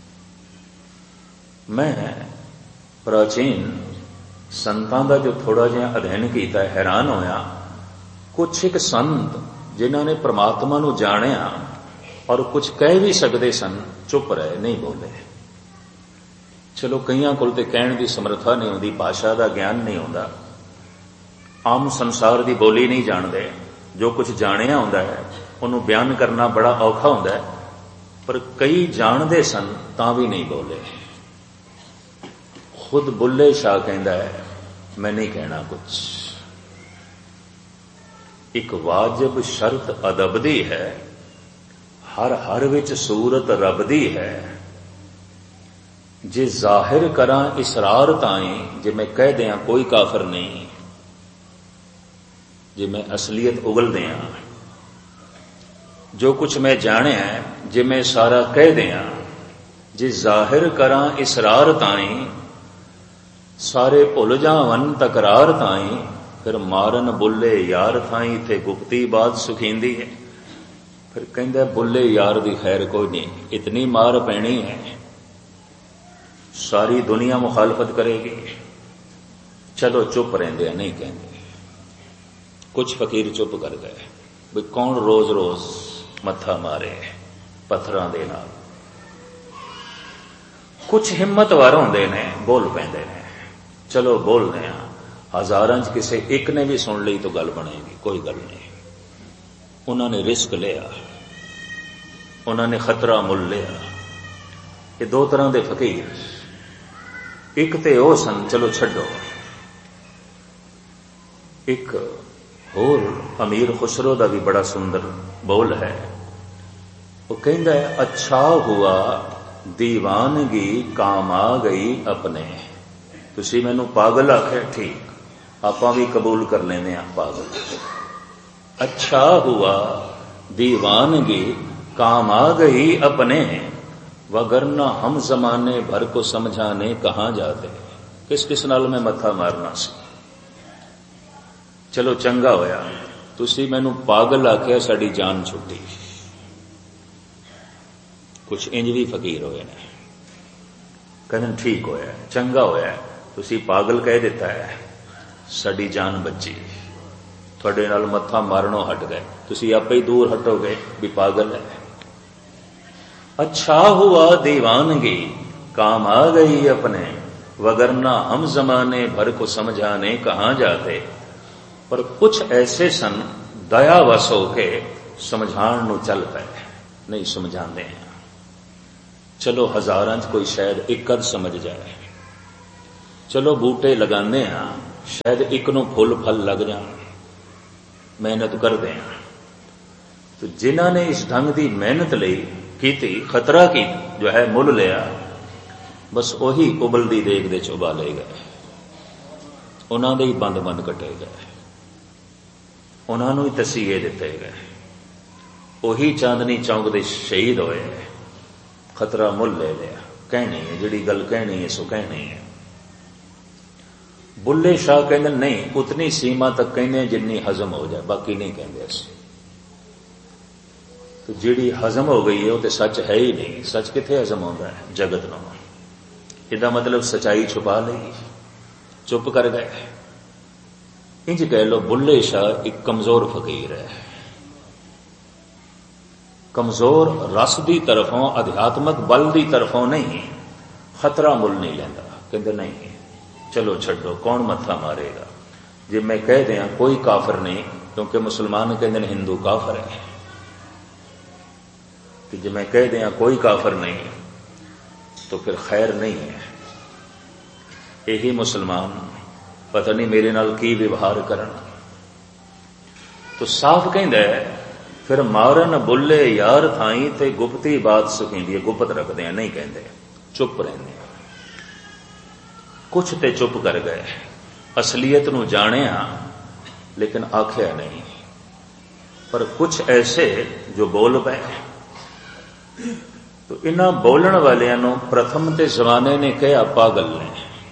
मैं प्राचीन संतां दा जो थोड़ा जिहा अध्ययन किया, हैरान होया। कुछ एक संत जिन्होंने परमात्मा नूं जाणिया और कुछ कह भी सकते सन, चुप रहे, नहीं बोले। चलो कईयां कोल ते कहण दी समर्था नहीं होंदी, भाषा का ज्ञान नहीं होंदा, आम संसार की बोली नहीं जानते। जो कुछ जाणिया होंदा है उन्होंने बयान करना बड़ा औखा होंदा है, पर कई जानते सन तां भी नहीं बोले। खुद बुल्ले शाह कहता है मैं नहीं कहना कुछ। एक वाजिब शर्त अदब दी है, हर हर विच सूरत रब दी है। जे जाहिर करा इसरार ताई, जे मैं कह दिया कोई काफर नहीं, जे मैं असलियत उगल दिया, जो कुछ मैं जाने है जे मैं सारा कह दिया, जे जाहिर करा इसरार ताई, सारे भुल जावन तकरार ताई, फिर मारन बुल्ले यार थाई, थे गुप्ती बात सुखींदी है। फिर कहंदा बुल्ले यार दी खैर कोई नहीं, इतनी मार पैनी है सारी दुनिया मुखालफत करेगी। चलो चुप रहंदे नहीं कहंदे। कुछ फकीर चुप कर गए, भी कौन रोज रोज मत्था मारे पत्थरां दे नाल। कुछ हिम्मतवार होंदे ने, बोल पैंदे ने, चलो बोलने हैं। हजारां च किसी एक ने भी सुन ली तो गल बनेगी, कोई गल नहीं। उन्होंने रिस्क लिया, उन्होंने खतरा मुल लिया। ये दो तरह के फकीर, एक ते ओ सन चलो छड्डो, एक होर अमीर खुसरो का भी बड़ा सुंदर बोल है। वो कहता है अच्छा हुआ दीवानगी काम आ गई अपने। तुसी मैनू पागल आखे, ठीक, आपां भी कबूल कर लेने पागल। अच्छा हुआ दीवानगी काम आ गई अपने, वगरना हम जमाने भर को समझाने कहाँ जाते। किस किस नाल मैं मत्था मारना सी। चलो चंगा होया तुसी मैनू पागल आख्या, साड़ी जान छुट्टी। कुछ इंज भी फकीर होए ने, कहते ठीक होया, चंगा होया, तुसी पागल कह दिता है, साड़ी जान बची। थोड़े नाल मत्था मारनों हट गए, तुसी आपे ही दूर हटोगे भी पागल है। अच्छा हुआ दीवानगी काम आ गई अपने, वगरना हम जमाने भर को समझाने कहाँ जाते। पर कुछ ऐसे सन दयावश होके समझाण नूं चल पे, नहीं समझाते हैं। चलो हजारां च कोई शायद एक अद समझ जाए, चलो बूटे लगाने हैं, शायद एक नूं फुल फल लग जाण, मेहनत करते हैं। तो जिन्हां ने इस ढंग की मेहनत लई की, खतरा की जो है मुल लिया, बस उही उबलदी देग दे च उबाले गए, उन्हां दे ही बंद बंद कटे गए, उन्हां नूं ही तसीहे दिते गए, उही चांदनी चौक दे शहीद होए, खतरा मुल ले लिया। कहनी है जिहड़ी गल कहनी है सो कहनी है। बुल्ले शाह कहते नहीं, उतनी सीमा तक कहने जिन्नी हजम हो जाए, बाकी नहीं कहते असीं। तो जिहड़ी हजम हो गई है वो तो सच है ही नहीं। सच किथे हजम होता है? जगत नूं। इहदा मतलब सच्चाई छुपा लई, चुप कर गए। इंज कह लो बुल्ले शाह एक कमजोर फकीर है, कमजोर रस की तरफों, अध्यात्मक बल की तरफों नहीं, खतरा मुल नहीं लेंदा। कहते नहीं चलो छड्डो, कौन मत्था मारेगा। जे मैं कह दिया कोई काफिर नहीं, क्योंकि मुसलमान कहते हैं हिंदू काफिर है, कि जे मैं कह दिया कोई काफिर नहीं तो फिर खैर नहीं है। यही मुसलमान पता नहीं मेरे नाल की व्यवहार करन। तो साफ कहंदा है फिर मारन बुल्ले यार थाई ते गुप्ती बात सुखींदी है। गुप्त रखते हैं, नहीं कहते, चुप रहते हैं। कुछ ते चुप कर गए, असलियत नूं जाणिया लेकिन आख्या नहीं। पर कुछ ऐसे जो बोल पे। तो इन्हां बोलण वालियां नूं प्रथम ते जमाने ने कहा पागल ने,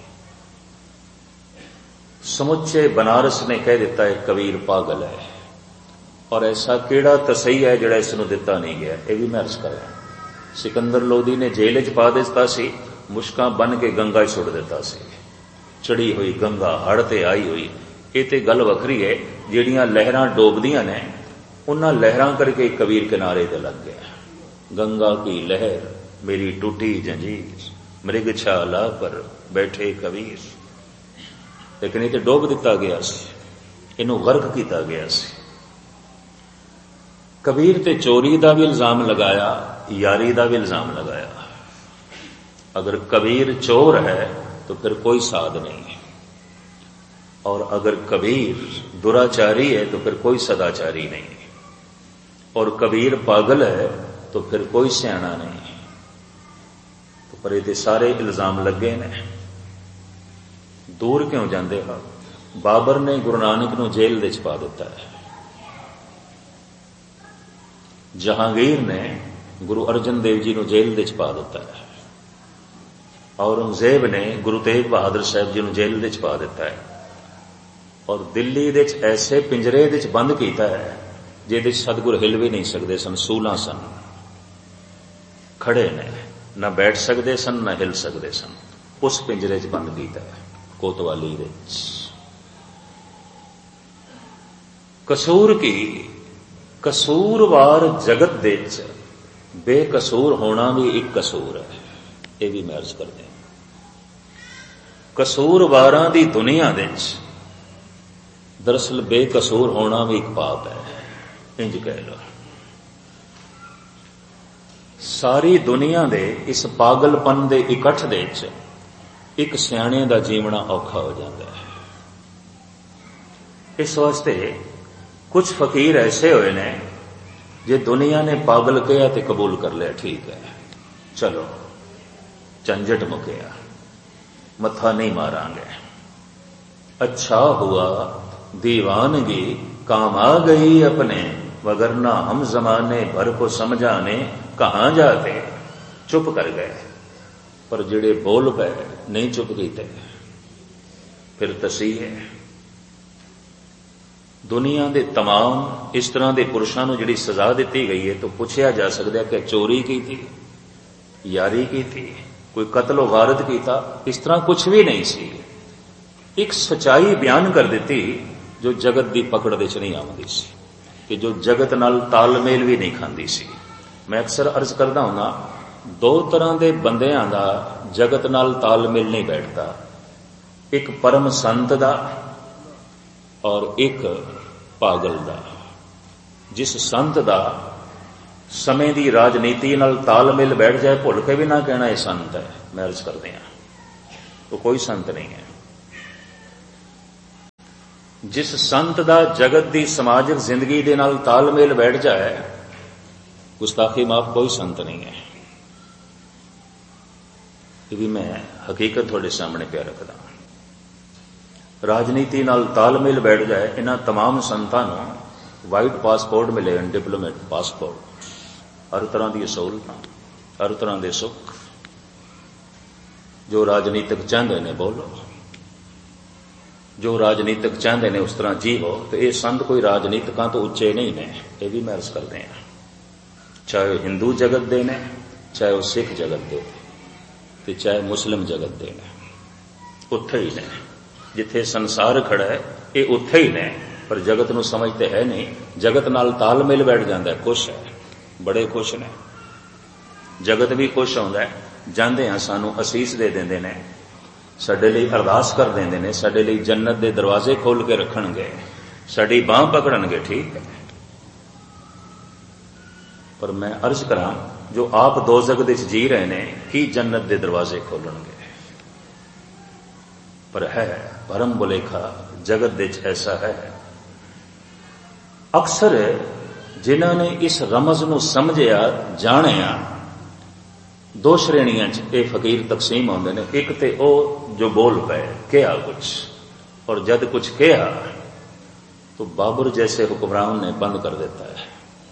समुचे बनारस ने कह दिता है कबीर पागल है। और ऐसा केड़ा तसई है जिहड़ा इस नूं दिता नहीं गया, यह भी मैं अर्ज कर रहा। सिकंदर लोधी ने जेल च पा दिता सी, मुश्कां बन के गंगा सुट दिता सी। चढ़ी हुई गंगा, हड़ ते आई हुई। ये तो गल वखरी है, जिहड़ियां लहरां डोबदियां ने उन्हां लहरां करके कबीर किनारे ते लग गया। गंगा की लहर मेरी टूटी जंजीर, मृगशाला पर बैठे कबीर। लेकिन ये तो डोब दिता गया सी, इनू गर्क किया गया सी। कबीर ते चोरी का भी इल्जाम लगाया, यारी का भी इल्जाम लगाया। अगर कबीर चोर है तो फिर कोई साध नहीं है, और अगर कबीर दुराचारी है तो फिर कोई सदाचारी नहीं है, और कबीर पागल है तो फिर कोई सियाणा नहीं है। तो पर ये सारे इल्जाम लगे ने। दूर क्यों जाते हो? बाबर ने गुरु नानक नूं जेल दे च पा दिता है, जहांगीर ने गुरु अर्जन देव जी नूं जेल दे च पा दिता है, औरंगजेब ने गुरु तेग बहादुर साहब जी नूं जेल दे च पा दिता है, और दिल्ली दे च ऐसे पिंजरे दे च बंद किया है जिहदे सतगुर हिल भी नहीं सकते सन। सूलां सन, खड़े ने, न बैठ सकते सन न हिल सकते सन। उस पिंजरे च बंद किया है कोतवाली दे च। कसूर की कसूरवार जगत दे च बेकसूर होना भी एक कसूर है, ये भी मैं अर्ज कर दें। कसूरवारां दी दुनिया दे च दरअसल बेकसूर होना भी एक पाप है, इंज कह लो। सारी दुनिया दे इस पागलपन दे इकट्ठ दे च एक सियाणे दा जीवना औखा हो जाता है। इस वास्ते कुछ फकीर ऐसे हुए ने जे दुनिया ने पागल कहा तो कबूल कर लिया, ठीक है चलो झंझट मुकिया, मत्था नहीं मारांगे। अच्छा हुआ दीवानगी काम आ गई अपने, वगरना हम जमाने भर को समझाने कहां जाते। चुप कर गए, पर जिहड़े बोल पे नहीं चुप कीते फिर तसी है। दुनिया के तमाम इस तरह के पुरुषों को जिहड़ी सजा दी गई है, तो पूछा जा सकता है कि चोरी की थी, यारी की थी, कोई कत्लो गारत किया? इस तरह कुछ भी नहीं सी। एक सच्चाई बयान कर दी जो जगत की पकड़ दे च नहीं आती सी, कि जो जगत नाल तालमेल भी नहीं खाती सी। मैं अक्सर अर्ज करता हूं, दो तरह के बंदियां दा जगत नाल तालमेल नहीं बैठता, एक परम संत दा और एक पागल दा। जिस संत दा समय की राजनीति नाल तालमेल बैठ जाए, भुल के भी ना कहना यह संत है, मैं अर्ज करते हैं, तो कोई संत नहीं है। जिस संत दा जगत दी समाजिक जिंदगी दे नाल तालमेल बैठ जाए, गुस्ताखी माफ कोई संत नहीं है। ये भी मैं हकीकत थोड़े सामने प्या रखदा। राजनीति नाल तालमेल बैठ जाए, इन्हां तमाम संतां नूं वाइट पासपोर्ट मिले, डिप्लोमेट पासपोर्ट, हर तरह दी सहूलतां, हर तरह दे सुख। जो राजनीतिक चाहते ने बोलो, जो राजनीतिक चाहते ने उस तरह जीवो। तो ये संत कोई राजनीतिकां तो उच्चे नहीं ने, ये भी मैं अर्ज करते हैं। चाहे हिंदू जगत दे ने, चाहे वह सिख जगत दे, ते चाहे मुस्लिम जगत दे ने, उत्थे ही ने। जिथे संसार खड़ा है ये उत्थे ही ने, पर जगत नूं समझते है नहीं। जगत नाल तालमेल बैठ जाता है, खुश है, बड़े खुश ने। जगत भी खुश होंदा है, जांदे हां सानू असीस दे देंदे ने, साडे लई अरदास कर देंदे ने, साडे लई जन्नत दे दरवाजे खोल के रखणगे, साडी बांह पकड़नगे, ठीक है। पर मैं अर्ज करां, जो आप दो जगत विच जी रहे ने, की जन्नत दे दरवाजे खोलणगे? पर है भरम भुलेखा, जगत विच ऐसा है। अक्सर जिन्हां ने इस रमज नूं समझिया जाणिया, दो श्रेणियां च ये फकीर तकसीम होंदे ने। एक ते ओ जो बोल पे कहा कुछ, और जद कुछ कहा तो बाबर जैसे हुक्मरान ने बंद कर देता है।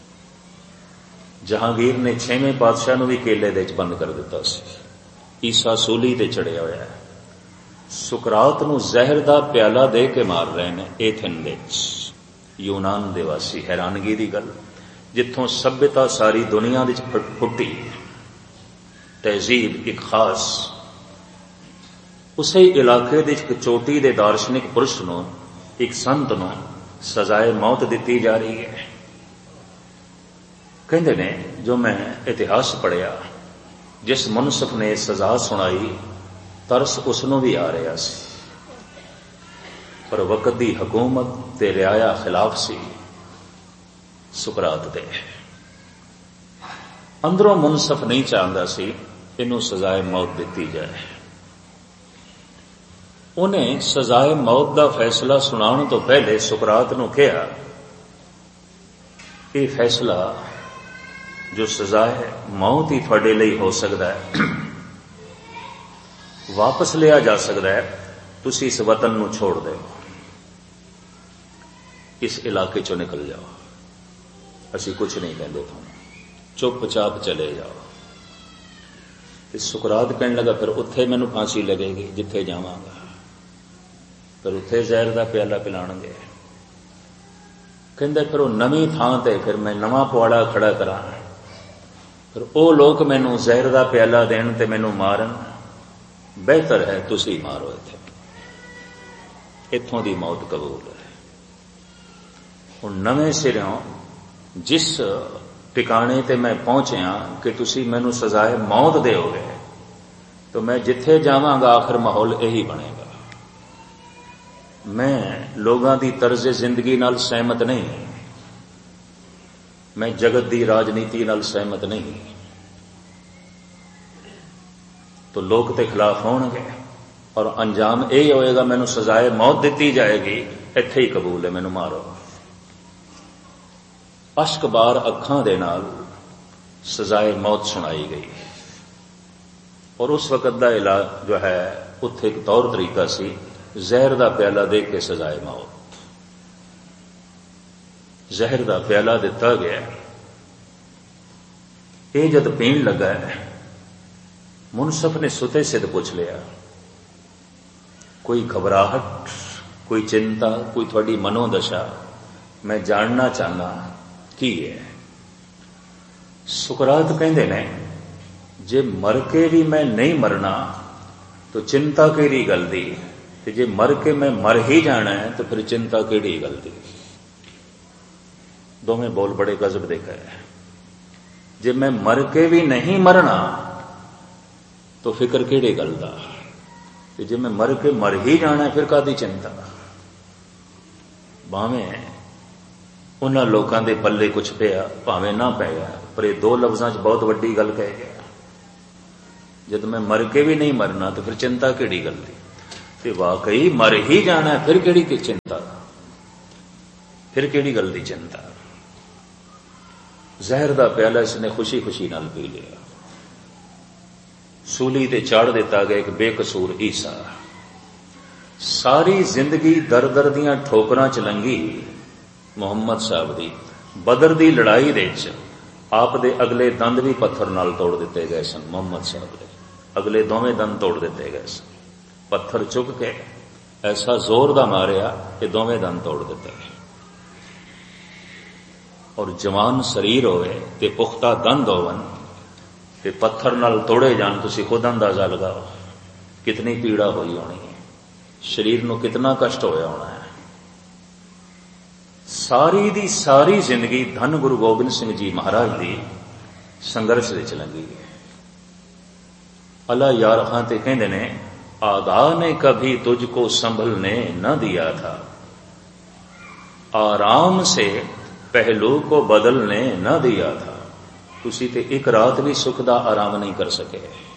जहांगीर ने छेवें पातशाह नूं भी केले दे च बंद कर दिता सी। ईसा सूली ते चढ़िया होया है। सुकरात नूं जहर दा प्याला दे के मार रहे ने एथेन दे च, यूनान दे वासी। हैरानगी दी गल, जिथों सभ्यता सारी दुनिया विच फुटी, तहजीब एक खास, उसे इलाके दे एक चोटी दे दार्शनिक पुरुष नूं, एक संत नूं सजाए मौत दिती जा रही है। कहंदे ने, जो मैं इतिहास पढ़िया, जिस मुनसिफ ने सजा सुनाई, तरस उसनों भी आ रहा सी, पर वक्त दी हुकूमत ते रियाया खिलाफ सी सुकरात दे। अंदरों मुनसिफ नहीं चाहता सी इनू सजाए मौत दी जाए। उन्हें सजाए मौत का फैसला सुनाने तो पहले सुकरात नूं कहा, यह फैसला जो सजाए मौत ही थोड़े लिए हो सकता है, वापस लिया जा सकता है। तुसी इस वतन नूं छोड़ दो, इस इलाके चो निकल जाओ, असी कुछ नहीं कहते, तुम चुपचाप चले जाओ। सुकरात कहने लगा, फिर उत्थे मैनू फांसी लगेगी जिथे जावांगा, फिर उत्थे जहर का प्याला पिलाणगे। कहंदे फिर वो नवीं थां ते फिर मैं नवां पुआड़ा खड़ा करा, फिर वो लोग मैनू जहर का प्याला देण ते मैनू मारन, बेहतर है तुसी मारो इत्थे, इत्थों दी मौत कबूल है। हुण नवें सिरों जिस ठिकाने ते मैं पहुंचया कि तुसी मैनू सजाए मौत दोगे, तो मैं जिथे जावांगा आखिर माहौल यही बनेगा। मैं लोगों की तर्ज जिंदगी नाल सहमत नहीं, मैं जगत की राजनीति नाल सहमत नहीं, तो लोग ते खिलाफ होणगे और अंजाम यही होएगा, मैनू सजाए मौत दी जाएगी, इत्थे ही कबूल है, मैनू मारो। अश्क बार अखां दे नाल सजाए मौत सुनाई गई। और उस वक्त का इलाज जो है, उत्थे एक तौर तरीका सी, जहर का प्याला दे के सजाए मौत। जहर का प्याला दिता गया, ये जद पीण लगा, मुनसिफ ने सुते सिद्ध पूछ लिया, कोई घबराहट, कोई चिंता, कोई थोड़ी मनोदशा, मैं जानना चाहना की है। सुकरात कहंदे ने, जे मर के भी मैं नहीं मरना तो चिंता केड़ी गल दी, ते जे मर के मैं मर ही जाना है तो फिर चिंता केड़ी गल दी। दोवें बोल बड़े गजब देखा है। जे मैं मर के भी नहीं मरना तो फिक्र केड़ी गल दा, ते जे मैं मर के मर ही जाना है फिर कादी चिंता। भावें उन्हां लोकां दे पल्ले कुछ पिया, भावें ना पिया, पर ये दो लफ्जां च बहुत वड्डी गल कह गया। जब मैं मर के भी नहीं मरना तो फिर चिंता केड़ी गल दी, ते वाकई मर ही जाना है फिर केड़ी की चिंता। फिर किहड़ी गल दी चिंता। जहर दा प्याला इसने खुशी खुशी नाल पी लिया। सूली ते चाड़ दिता गया एक बेकसूर ईसा। सारी जिंदगी दर दर दियां ठोकरां च लंघी मुहम्मद साहब दी। बदर दी लड़ाई दे च आप दे अगले दंद भी पत्थर नाल तोड़ दिते गए सन। मुहम्मद साहब दे अगले दोवें दंद तोड़ दिते गए सन। पत्थर चुक के ऐसा जोर दा मारिया कि दोवें दंद तोड़ दिते गए। और जवान शरीर होवे ते पुख्ता दंद होवन ते पत्थर नाल तोड़े जान, तुसी खुद अंदाजा लगाओ कितनी पीड़ा हुई होनी है, शरीर नूं कितना कष्ट होया होना है। सारी दी सारी जिंदगी धन गुरु गोबिंद सिंह जी महाराज दी संघर्ष विच लंघी है। अल्लाह यार खां ते कहंदे ने, आगा ने कभी तुझको संभलने न दिया था, आराम से पहलू को बदलने न दिया था। तुसी ते एक रात भी सुख दा आराम नहीं कर सके।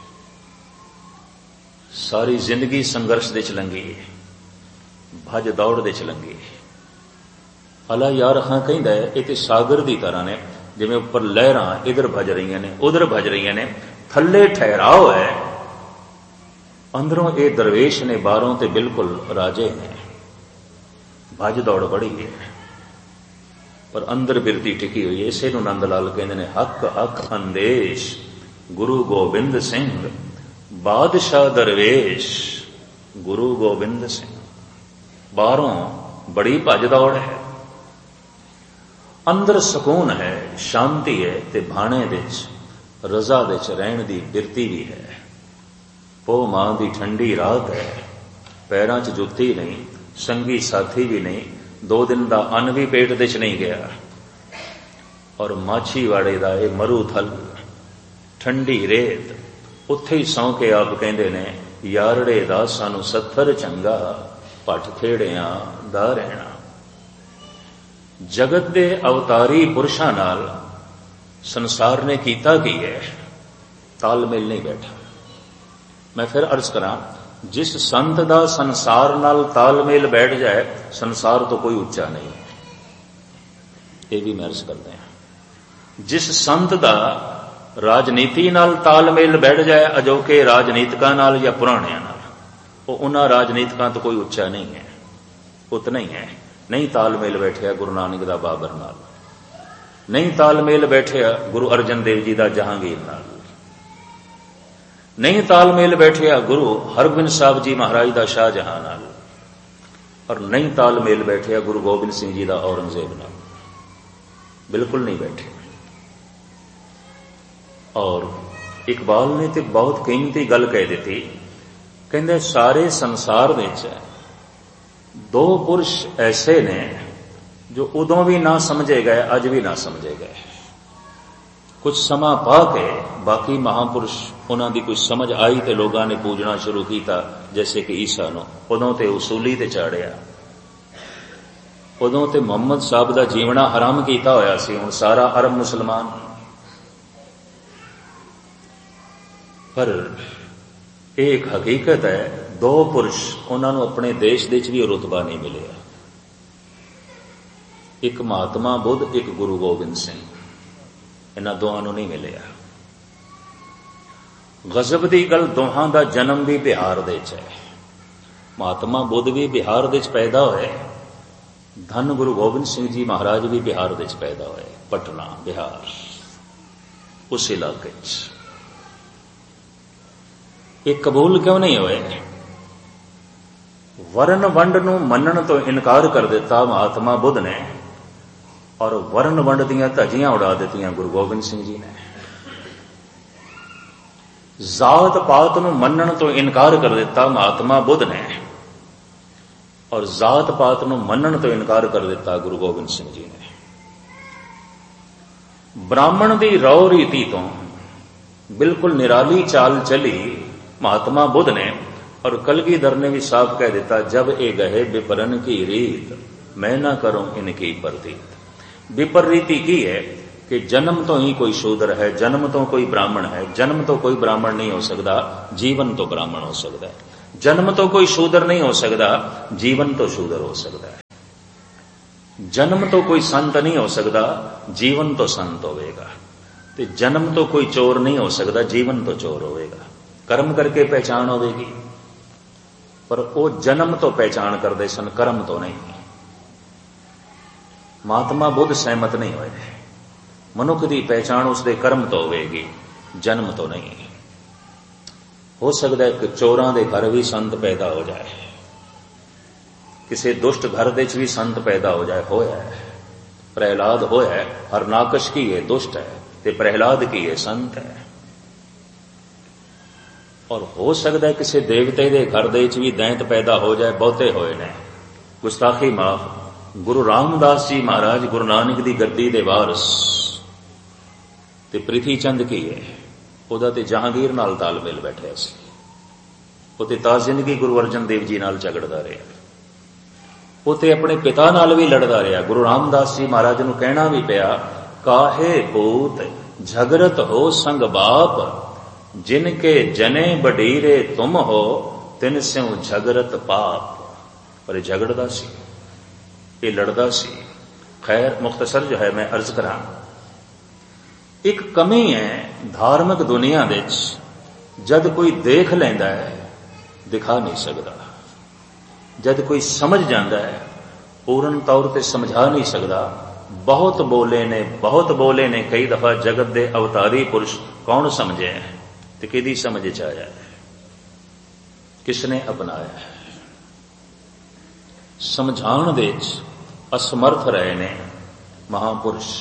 सारी जिंदगी संघर्ष दे च लंघी, भज दौड़ दे च लंघी। अला यार खां कहंदा है ये ते सागर दी तरह ने, जिवें उपर लहरां इधर भज रही ने उधर भज रही ने, थल्ले ठहराव है, अंदरों ये दरवेश ने, बाहरों ते बिल्कुल राजे ने। भज दौड़ बड़ी है पर अंदर बिरती टिकी हुई है। इसे नूं नंद लाल कहंदे ने, हक अख अंदेश गुरु गोबिंद सिंह बादशाह दरवेश गुरु गोबिंद सिंह। बाहरों बड़ी भज दौड़ है, अंदर सुकून है, शांति है, ते भाणे विच रजा विच रहण दी बिरती भी है। पो मां दी ठंडी रात है, पैरां च जुत्ती नहीं, संगी साथी भी नहीं, दो दिन दा अन्न भी पेट दे च नहीं गया। और माछीवाड़े दा ये मरू थल, ठंडी रेत, उत्थे ही सौ के आप कहंदे ने, यारड़े दा सानू सत्थर चंगा, पट खेड़ियां दा रहना। जगत दे अवतारी पुरुषां नाल संसार ने कीता की है, तालमेल नहीं बैठा। मैं फिर अर्ज करां, जिस संत दा संसार नाल तालमेल बैठ जाए, संसार तो कोई उच्चा नहीं है। ये भी मैं अर्ज करते हैं, जिस संत दा राजनीति नाल तालमेल बैठ जाए, अजोके राजनीतिकां नाल या पुराणियां नाल, वो उन्हां राजनीतिकां तो कोई उच्चा नहीं है, उतना ही है। नहीं तालमेल बैठिया गुरु नानक दा बाबर नाल, नहीं तालमेल बैठिया गुरु अर्जन देव जी दा जहांगीर नाल, नहीं तालमेल बैठिया गुरु हरगोबिंद साहब जी महाराज दा शाहजहां नाल, और नहीं तालमेल बैठिया गुरु गोबिंद सिंह जी दा औरंगजेब नाल। बिल्कुल नहीं बैठे। और इकबाल ने तो बहुत कीमती गल कह दी, कहंदे सारे संसार विच दो पुरुष ऐसे ने जो उदों भी ना समझे गए, अज भी ना समझे गए। कुछ समा पा के बाकी महापुरुष उन्हां दी कुछ समझ आई ते लोगां ने पूजना शुरू किया, जैसे कि ईसा नूं उदों ते उसूली ते चाड़िया, उदों ते मुहम्मद साहब दा जीवना हराम किया होया सी, हुण सारा अरब मुसलमान। पर एक हकीकत है, दो पुरुष उन्हां नूं अपने देश दे च भी रुतबा नहीं मिलिया। एक महात्मा बुद्ध, एक गुरु गोबिंद सिंह, इन्हां दोहां नूं नहीं मिलिया। गजब दी गल, दोहां दा जन्म भी बिहार दे च है। महात्मा बुद्ध भी बिहार दे च पैदा होए, धन गुरु गोबिंद सिंह जी महाराज भी बिहार दे च पैदा होए, पटना बिहार, उस इलाके च। ये कबूल क्यों नहीं होए? वर्ण वंड नूं मनण तो इनकार कर दिता महात्मा बुद्ध ने, और वर्ण वंड दियां धजियां उड़ा दित्तियां गुरु गोबिंद सिंह जी ने। जात पात नूं मनण तो इनकार कर दिता महात्मा बुद्ध ने, और जात पात नूं मनण तो इनकार कर दिता गुरु गोबिंद सिंह जी ने। ब्राह्मण दी रौ रीति तो बिल्कुल निराली चाल चली महात्मा बुद्ध ने, और कलगीधर ने भी साफ कह दिता, जब ए गहे विपरन की रीत, मैं ना करूं इनकी प्रतीत। विपरीति की है कि जन्म तो ही कोई शूद्र है, जन्म तो कोई ब्राह्मण है, जन्म तो कोई ब्राह्मण नहीं हो सकता, जीवन तो ब्राह्मण हो सकता है। जन्म तो कोई शूद्र नहीं हो सकता, जीवन तो शूद्र हो सकता है। जन्म तो कोई संत नहीं हो सकता, जीवन तो संत होवेगा। ते जन्म तो कोई चोर नहीं हो सकता, जीवन तो चोर होवेगा। कर्म करके पहचान होवेगी, पर वो जन्म तो पहचान करते सन, कर्म तो नहीं। महात्मा बुद्ध सहमत नहीं होए। मनुख की पहचान उसके कर्म तो होवेगी, जन्म तो नहीं। हो सकता है कि चोरां दे घर भी संत पैदा हो जाए, किसी दुष्ट घर दे च भी संत पैदा हो जाए। होया है, प्रहलाद होया है। हरनाकश की है दुष्ट है, ते प्रहलाद की है संत है। और हो सकता है किसी देवते दे घर दे च भी दैंत पैदा हो जाए, बहुते होए ने। गुस्ताखी माफ। गुरु रामदास जी महाराज गुरु नानक दी गद्दी दे वारस ते प्रिथी चंद की है, ਉਹਦਾ ਤੇ ਜਹਾਂਗੀਰ ਨਾਲ ਤਾਲਮੇਲ ਬੈਠਿਆ ਸੀ। ਉਹ ਤੇ ਤਾਂ ਜ਼ਿੰਦਗੀ ਗੁਰੂ ਅਰਜਨ ਦੇਵ ਜੀ ਨਾਲ ਝਗੜਦਾ ਰਿਹਾ। ਉਹ ਤੇ ਆਪਣੇ ਪਿਤਾ ਨਾਲ ਵੀ ਲੜਦਾ ਰਿਹਾ। ਗੁਰੂ ਰਾਮਦਾਸ ਜੀ ਮਹਾਰਾਜ ਨੂੰ ਕਹਿਣਾ ਵੀ ਪਿਆ, ਕਾਹੇ ਪੂਤ ਝਗੜਤ ਹੋ ਸੰਗ ਬਾਪ, ਜਿਨ ਕੇ ਜਨੇ ਬਡੀਰੇ ਤੁਮ ਹੋ, ਤਿਨ ਸਿਉ ਝਗੜਤ ਪਾਪ। ਪਰ ਇਹ ਝਗੜਦਾ ਸੀ, ਇਹ ਲੜਦਾ ਸੀ। ਖੈਰ ਮੁਖਤਸਰ ਜੋ ਹੈ ਮੈਂ ਅਰਜ਼ ਕਰਾਂ, एक कमी है धार्मिक दुनिया विच, जद कोई देख लैंदा है दिखा नहीं सकता, जद कोई समझ जाता है पूर्ण तौर पर समझा नहीं सकता। बहुत बोले ने बहुत बोले ने कई दफा जगत दे अवतारी पुरुष कौन समझे ते किहदी समझ च आया, किसने अपनाया। समझाण दे असमर्थ रहे ने महापुरुष,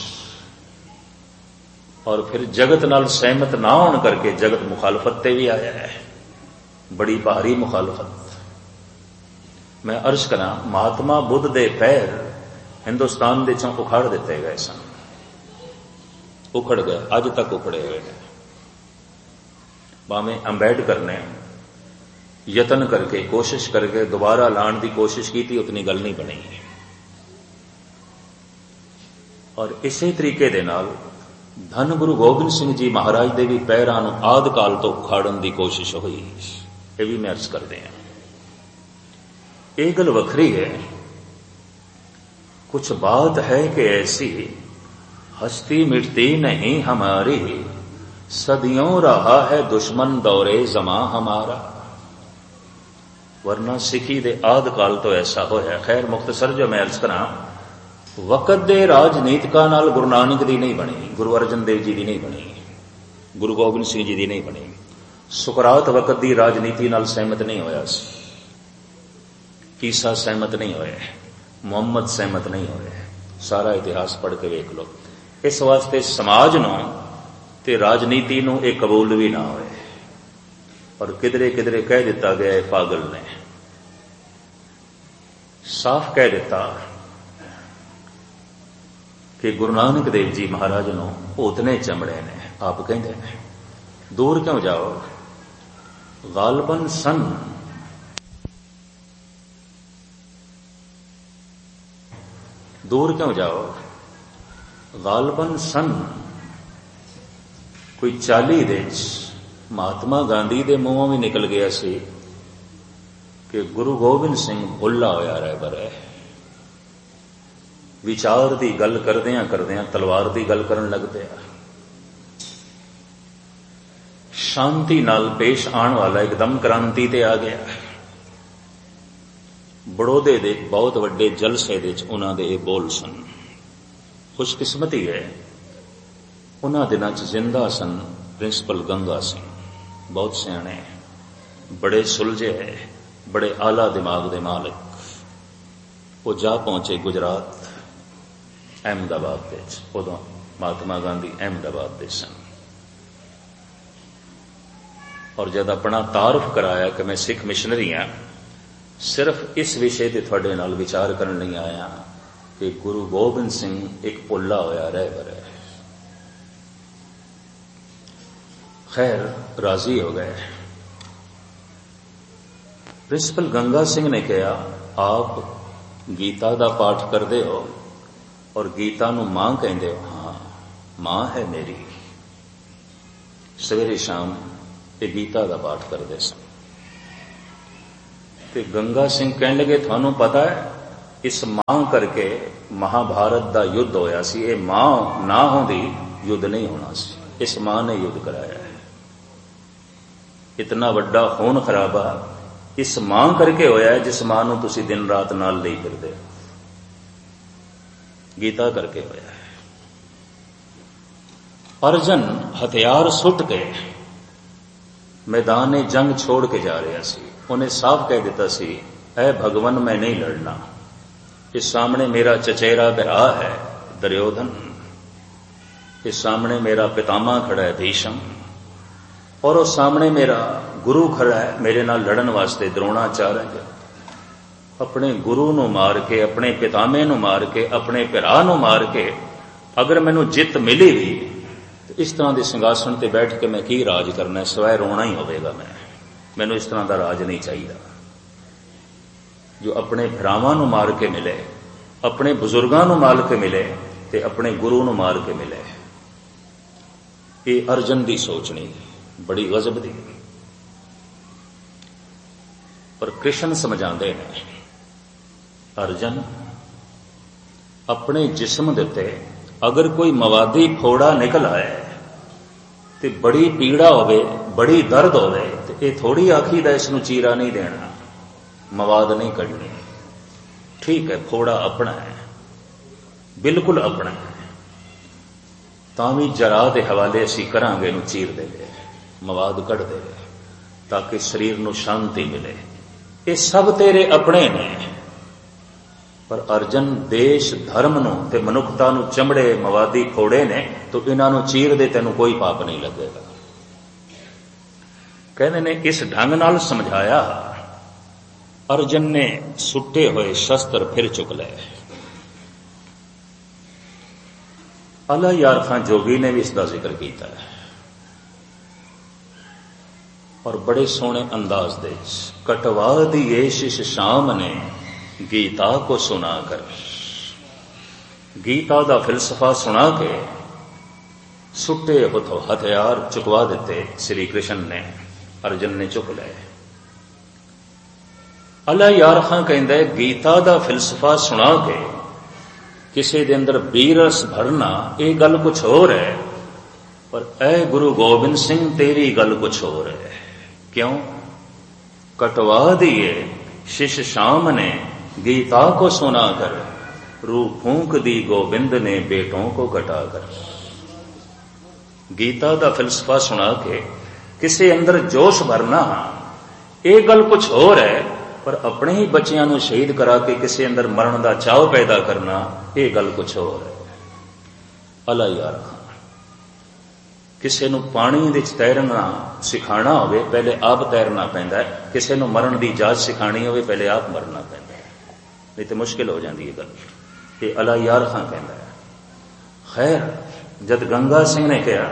और फिर जगत नाल सहमत ना होने करके जगत मुखालफत ते भी आया है, बड़ी भारी मुखालफत। मैं अर्ज करा, महात्मा बुद्ध दे पैर हिंदुस्तान दे चों उखाड़ दिते गए सन, उखड़ गए, अज तक उखड़े हुए हैं। भावें अंबेडकर ने यतन करके कोशिश करके दोबारा लाने की कोशिश की थी, उतनी गल नहीं बनी। और इसे तरीके दे नाल धन गुरु गोबिंद सिंह जी महाराज दे भी पैरां नूं आदि काल तो उखाड़न की कोशिश हुई, ये भी मैं अर्ज करते हैं। ये गल वखरी है, कुछ बात है कि ऐसी हस्ती मिटती नहीं हमारी, सदियों रहा है दुश्मन दौरे जमा हमारा। वरना सिखी दे आदि काल तो ऐसा होया। खैर मुख्तसर जो मैं अर्ज करा, वक़्त दे राजनीतिकां नाल गुरु नानक दी नहीं बनी, गुरु अर्जन देव जी दी नहीं बनी, गुरु गोबिंद सिंह जी दी नहीं बनी। सुकरात वक़्त दी राजनीति नाल सहमत नहीं होया सी, ईसा सहमत नहीं होए, मुहम्मद सहमत नहीं होए। सारा इतिहास पढ़ के वेख लो। इस वास्ते समाज नूं ते राजनीति नूं इह कबूल भी ना होए, और किधरे किधरे कह दिता गया है, पागल ने साफ कह दिता कि गुरु नानक देव जी महाराज नूं भूतने चमड़े ने। आप कहते हैं दूर क्यों जाओ, गालबन सन दूर क्यों जाओ, गालबन सन कोई चाली दे महात्मा गांधी दे मुंहों भी निकल गया सी कि गुरु गोबिंद सिंह भुल्ला होया रहबर है। विचार की गल करदियां करदियां तलवार की गल करन लग पिया। शांति नाल पेश आने वाला एकदम क्रांति ते आ गया। बड़ौदे दे बहुत वड्डे जलसे दे उन्हां दे बोल सन। खुशकिस्मती है उन्हां दिनां च जिंदा सन प्रिंसिपल गंगा सिंह, बहुत सियाणे, बड़े सुलझे है, बड़े आला दिमाग दे मालिक। वो जा पहुंचे गुजरात अहमदाबाद दे, उदों महात्मा गांधी अहमदाबाद दे सन। और जब अपना तारुफ कराया कि मैं सिख मिशनरी हाँ, सिर्फ इस विषय से थोड़े नाल विचार करन नहीं आया कि गुरु गोबिंद सिंह एक भुल्ला होया रहबर है। खैर राजी हो गए। प्रिंसिपल गंगा सिंह ने कहा, आप गीता का पाठ करते हो और गीता नूं मां कहंदे हो? हाँ मां है मेरी। सवेरे शाम ये गीता का पाठ करते सन। ते गंगा सिंह कहने लगे, थानू पता है इस मां करके महाभारत का युद्ध होया सी। ये मां ना होंदी युद्ध नहीं होना सी। इस मां ने युद्ध कराया है। इतना वड्डा खून खराबा इस मां करके होया है, जिस मां नूं तुसीं दिन रात नाल लई फिरदे हो। गीता करके होया है। अर्जन हथियार सुट के मैदान जंग छोड़ के जा रहा सी। उन्हें साफ कह दिता सी, ऐ भगवान मैं नहीं लड़ना। इस सामने मेरा चचेरा भरा है दुर्योधन, इस सामने मेरा पितामह खड़ा है भीष्म, और उस सामने मेरा गुरु खड़ा है मेरे नाल लड़न वास्ते द्रोणाचार्य। अपने गुरु नूं मार के, अपने पितामे नूं मार के, अपने भरा नूं मार के अगर मैनूं जित मिली भी तो इस तरह के सिंघासन ते बैठ के मैं की राज करना, सिवाय रोना ही होवेगा। मैं मैनूं इस तरह का राज नहीं चाहिए। जो अपने भरावां नूं मार के मिले, अपने बुजुर्गां नूं मार के मिले ते अपने गुरु नूं मार के मिले। ये अर्जन की सोच नहीं, बड़ी गजब दी। पर कृष्ण समझाते हैं, अर्जन अपने जिस्म दे उत्ते अगर कोई मवादी फोड़ा निकल आए तो बड़ी पीड़ा होवे, बड़ी दर्द होवे, तो ये थोड़ी आखीदा इसनूं चीरा नहीं देना, मवाद नहीं कढ़नी। ठीक है, फोड़ा अपना है, बिल्कुल अपना है, तावी जरा के हवाले असीं करांगे इहनूं चीर देवे, मवाद कढ़ देवे, ताकि शरीर नूं शांति मिले। ये सब तेरे अपने ने। पर अर्जन देश धर्म नूं ते मनुखता नूं चमड़े मवादी फोड़े ने, तो इन्हां नूं चीर दे तैनूं कोई पाप नहीं लगेगा। कहने ने इस ढंग नाल समझाया। अर्जन ने सुट्टे हुए शस्त्र फिर चुक ले। अला यार खां जोगी ने भी इसका जिक्र किया है, और बड़े सोहने अंदाज दे। कटवा दिए शिष शाम ने गीता को सुनाकर, गीता का फिलसफा सुना के सुट्टे हुतो हथियार चुकवा दिते श्री कृष्ण ने। अर्जन ने चुक ले। अला यार खां कहंदा है, गीता का फिलसफा सुना के किसी दे अंदर बीरस भरना ये गल कुछ होर है, पर ऐ गुरु गोबिंद सिंह तेरी गल कुछ होर है। क्यों? कटवा दिए शिष शाम ने गीता को सुनाकर, रू फूंक दी गोविंद ने बेटों को घटाकर। गीता का फिलसफा सुना के किसी अंदर जोश भरना ये गल कुछ होर है, पर अपने ही बच्चियां नूं शहीद करा के किसी अंदर मरण का चाव पैदा करना ये गल कुछ होर है। अला यार खां, किसी नूं पानी दे विच तैरना सिखाना होवे पहले आप तैरना पैंदा है, किसी नूं मरण की जाच सिखानी होवे पहले आप मरना पैंदा है, नहीं तो मुश्किल हो जाती है गल। ये अला यार खां कहता है। खैर जद गंगा सिंह ने कहा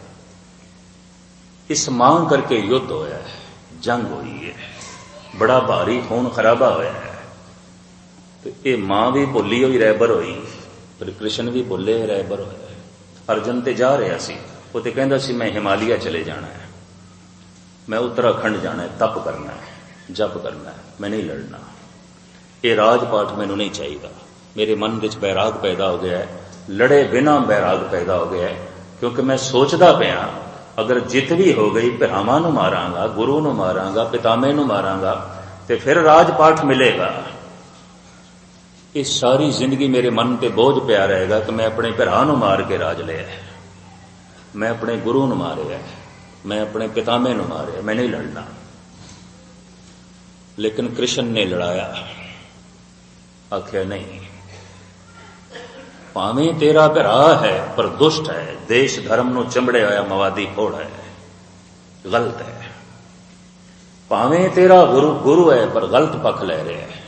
इस मां करके युद्ध होया है, जंग हुई है, बड़ा भारी खून खराबा होया है, तो ये मां भी भुली हुई रहबर हुई, पर कृष्ण भी भुले रहबर होया। अर्जन ते जा रहा सी, वो तो कहता सी मैं हिमालय चले जाना है, मैं उत्तराखंड जाना है, तप करना है, जप करना है, मैं नहीं लड़ना, ये राजपाठ मैनू नहीं चाहिए। मेरे मन विच बैराग पैदा हो गया है, लड़े बिना बैराग पैदा हो गया है, क्योंकि मैं सोचता पाया अगर जित भी हो गई भरावां नूं मारांगा, गुरु नूं मारांगा, पितामे नूं मारांगा, तो फिर राजपाठ मिलेगा। इस सारी जिंदगी मेरे मन पे बोझ पिया रहेगा कि मैं अपने भरा नूं मार के राज लिया है, मैं अपने गुरु नूं मारिया है, मैं अपने पितामे नूं मारिया, मैं नहीं लड़ना। लेकिन कृष्ण ने लड़ाया, आख्या नहीं, भावें तेरा भरा है पर दुष्ट है, देश धर्म नूं चंबड़े होया मवादी फोड़ है, गलत है। भावें तेरा गुरु गुरु है पर गलत पक्ष ले रहा है।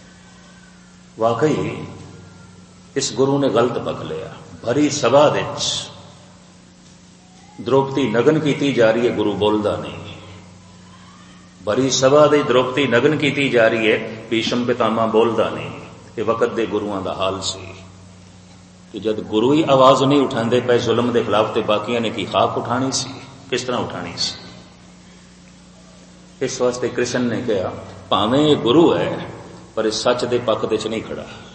वाकई इस गुरु ने गलत पक्ष लिया। भरी सभा विच द्रौपदी नगन की जा रही है, गुरु बोलता नहीं। भरी सभा दे द्रौपदी नगन की जा रही है, भीष्म पितामह बोलता नहीं। ये वकत दे गुरुआं दा हाल सी कि जब गुरु ही आवाज नहीं उठाते पे जुल्म के खिलाफ, तो बाकियां ने की खाक उठानी सी, किस तरह उठानी सी। इस वास्ते कृष्ण ने कहा भावें ये गुरु है पर इस सच के पक्ष दे च नहीं खड़ा।